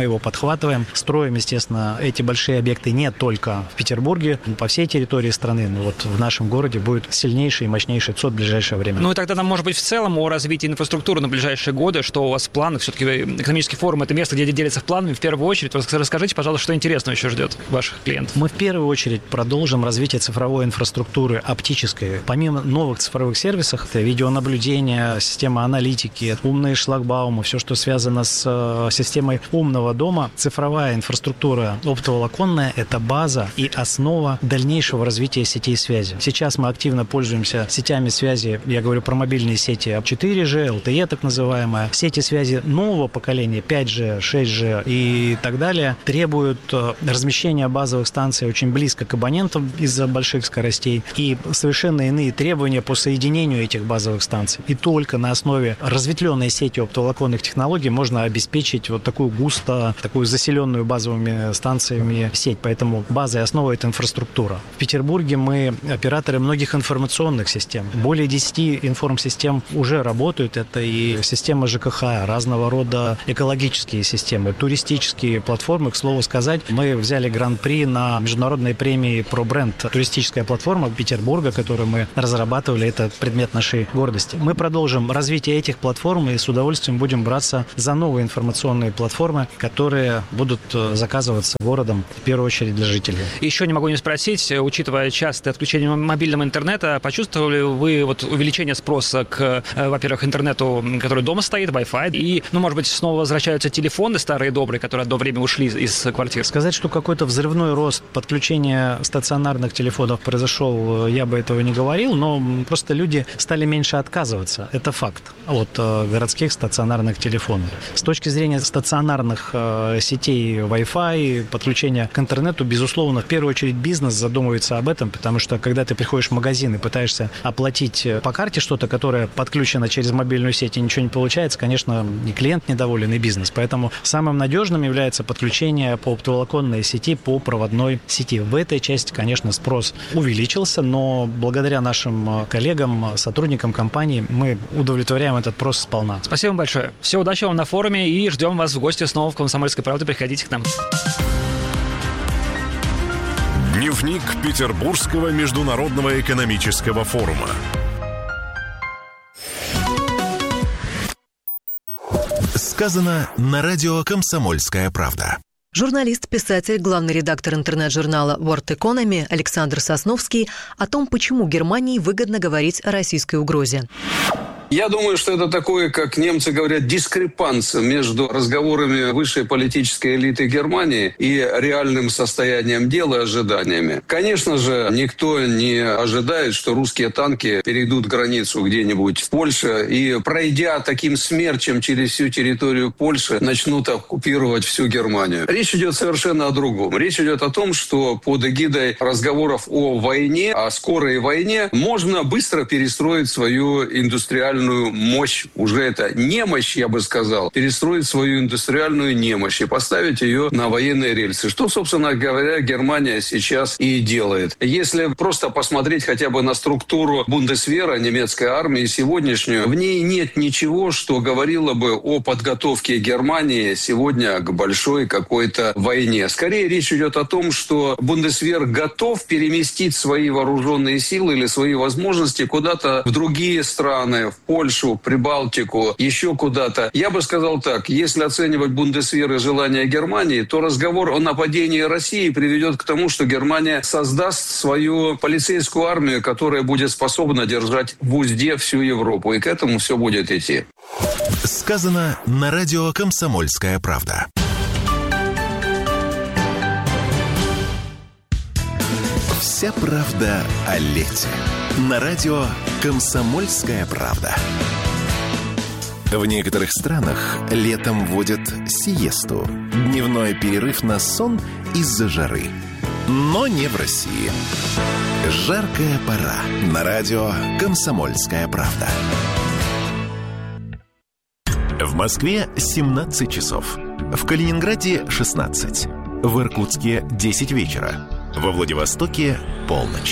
его подхватываем, строим, естественно, эти большие объекты не только в Петербурге, но по всей территории страны. Но вот в нашем городе будет сильнейший и мощнейший ЦОД в ближайшее время. Ну и тогда нам, может быть, в целом о развитии инфраструктуры на ближайшие годы, что у вас в планах, все-таки экономический форум — это место, где делятся планами, в первую очередь. Расскажите, пожалуйста, что интересного еще ждет ваших клиентов. Мы в первую очередь продолжим развитие цифровой инфраструктуры оптической. Помимо новых цифровых сервисов, это видеонаблюдение, система аналитики, умные шлагбаумы, все, что связано с системой умного дома, цифровая инфраструктура оптоволоконная — это база и основа дальнейшего развития сетей связи. Сейчас мы активно пользуемся сетями связи, я говорю про мобильные сети четыре джи, эл ти и так называемая. Сети связи нового поколения, пять джи, шесть джи и так далее, требуют размещения базовых станций очень близко к абонентам из-за больших скоростей и совершенно иные требования по соединению этих базовых станций. И только на основе разветвленной сети оптоволоконных технологий можно обеспечить вот такую густо, такую заселенную базовыми станциями сеть. Поэтому база и основа — это инфраструктура. В Петербурге мы операторы многих информационных систем. Более десяти информсистем уже работают. Это и система ЖКХ, разного рода экологические системы, туристические платформы. К слову сказать, мы взяли гран-при на международной премии про бренд. Туристическая платформа Петербурга, которую мы разрабатывали, это предмет нашей гордости. Мы продолжим развитие этих платформ и с удовольствием будем браться за новые информационные платформы, которые будут заказываться городом в первую очередь для жителей. Еще не могу не спросить, учитывая частое отключение мобильного интернета, почувствовали вы вот увеличение спроса к, во-первых, интернету, который дома стоит, Wi-Fi, и, ну, может быть, снова возвращаются телефоны старые добрые, которые одно время ушли из квартир? Сказать, что какой-то взрывной рост подключения стационарных телефонов произошел, я бы этого не говорил, но просто люди стали меньше отказываться. Это факт от городских стационарных телефонов. С точки зрения стационарных сетей Wi-Fi, подключения к интернету, безусловно, в первую очередь бизнес задумывается об этом, потому что когда ты приходишь в магазин и пытаешься оплатить по карте что-то, которое подключено через мобильную сеть и ничего не получается, конечно, и клиент недоволен, и бизнес. Поэтому самым надежным является подключение по оптоволоконной сети, по проводной сети. В этой части, конечно, спрос увеличился, но благодаря нашим коллегам, сотрудникам компании мы удовлетворяем этот спрос сполна. Спасибо большое. Всего удачи вам на форуме и ждем вас в гости снова в «Комсомольской правде». Приходите к нам. Дневник Петербургского международного экономического форума. Сказано на радио «Комсомольская правда». Журналист, писатель, главный редактор интернет-журнала World Economy Александр Сосновский о том, почему Германии выгодно говорить о российской угрозе. Я думаю, что это такое, как немцы говорят, дискрепанция между разговорами высшей политической элиты Германии и реальным состоянием дела и ожиданиями. Конечно же, никто не ожидает, что русские танки перейдут границу где-нибудь в Польше и, пройдя таким смерчем через всю территорию Польши, начнут оккупировать всю Германию. Речь идет совершенно о другом. Речь идет о том, что под эгидой разговоров о войне, о скорой войне, можно быстро перестроить свою индустриальную мощь, уже это немощь, я бы сказал, перестроить свою индустриальную немощь и поставить ее на военные рельсы. Что, собственно говоря, Германия сейчас и делает. Если просто посмотреть хотя бы на структуру Бундесвера, немецкой армии сегодняшнюю, в ней нет ничего, что говорило бы о подготовке Германии сегодня к большой какой-то войне. Скорее речь идет о том, что Бундесвер готов переместить свои вооруженные силы или свои возможности куда-то в другие страны, в Польшу, Прибалтику, еще куда-то. Я бы сказал так, если оценивать Бундесвер и желания Германии, то разговор о нападении России приведет к тому, что Германия создаст свою полицейскую армию, которая будет способна держать в узде всю Европу. И к этому все будет идти. Сказано на радио «Комсомольская правда». Вся правда о лете. На радио «Комсомольская правда». В некоторых странах летом вводят сиесту – дневной перерыв на сон из-за жары. Но не в России. Жаркая пора. На радио «Комсомольская правда». В Москве семнадцать часов. В Калининграде шестнадцать. В Иркутске десять вечера. Во Владивостоке полночь.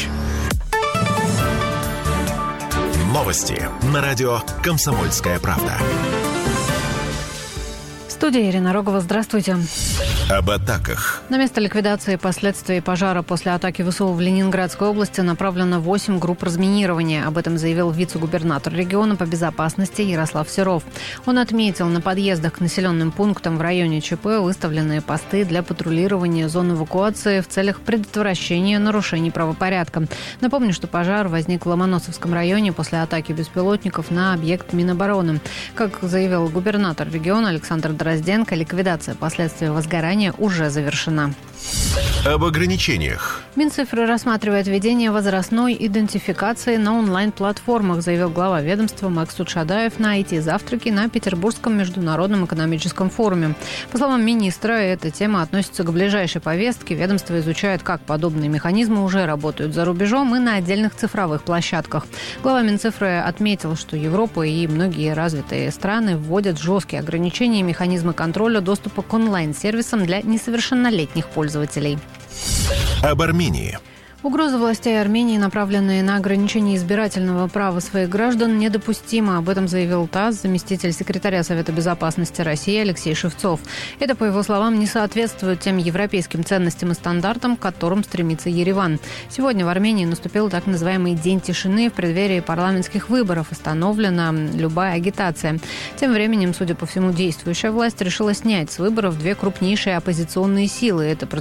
Новости на радио «Комсомольская правда». Студия Ирина Рогова. Здравствуйте. Об атаках. На место ликвидации последствий пожара после атаки ВСУ в Ленинградской области направлено восемь групп разминирования. Об этом заявил вице-губернатор региона по безопасности Ярослав Серов. Он отметил, на подъездах к населенным пунктам в районе ЧП выставлены посты для патрулирования зон эвакуации в целях предотвращения нарушений правопорядка. Напомню, что пожар возник в Ломоносовском районе после атаки беспилотников на объект Минобороны. Как заявил губернатор региона Александр Дрозденко, ликвидация последствий возгорания уже завершена. Об ограничениях. Минцифры рассматривает введение возрастной идентификации на онлайн-платформах, заявил глава ведомства Максут Шадаев на ай ти-завтраке на Петербургском международном экономическом форуме. По словам министра, эта тема относится к ближайшей повестке. Ведомство изучает, как подобные механизмы уже работают за рубежом и на отдельных цифровых площадках. Глава Минцифры отметил, что Европа и многие развитые страны вводят жесткие ограничения и механизмы контроля доступа к онлайн-сервисам для несовершеннолетних пользователей. Об Армении. Угрозы властей Армении, направленные на ограничение избирательного права своих граждан, недопустимы. Об этом заявил ТАСС заместитель секретаря Совета безопасности России Алексей Шевцов. Это, по его словам, не соответствует тем европейским ценностям и стандартам, к которым стремится Ереван. Сегодня в Армении наступил так называемый День тишины в преддверии парламентских выборов. Остановлена любая агитация. Тем временем, судя по всему, действующая власть решила снять с выборов две крупнейшие оппозиционные силы. Это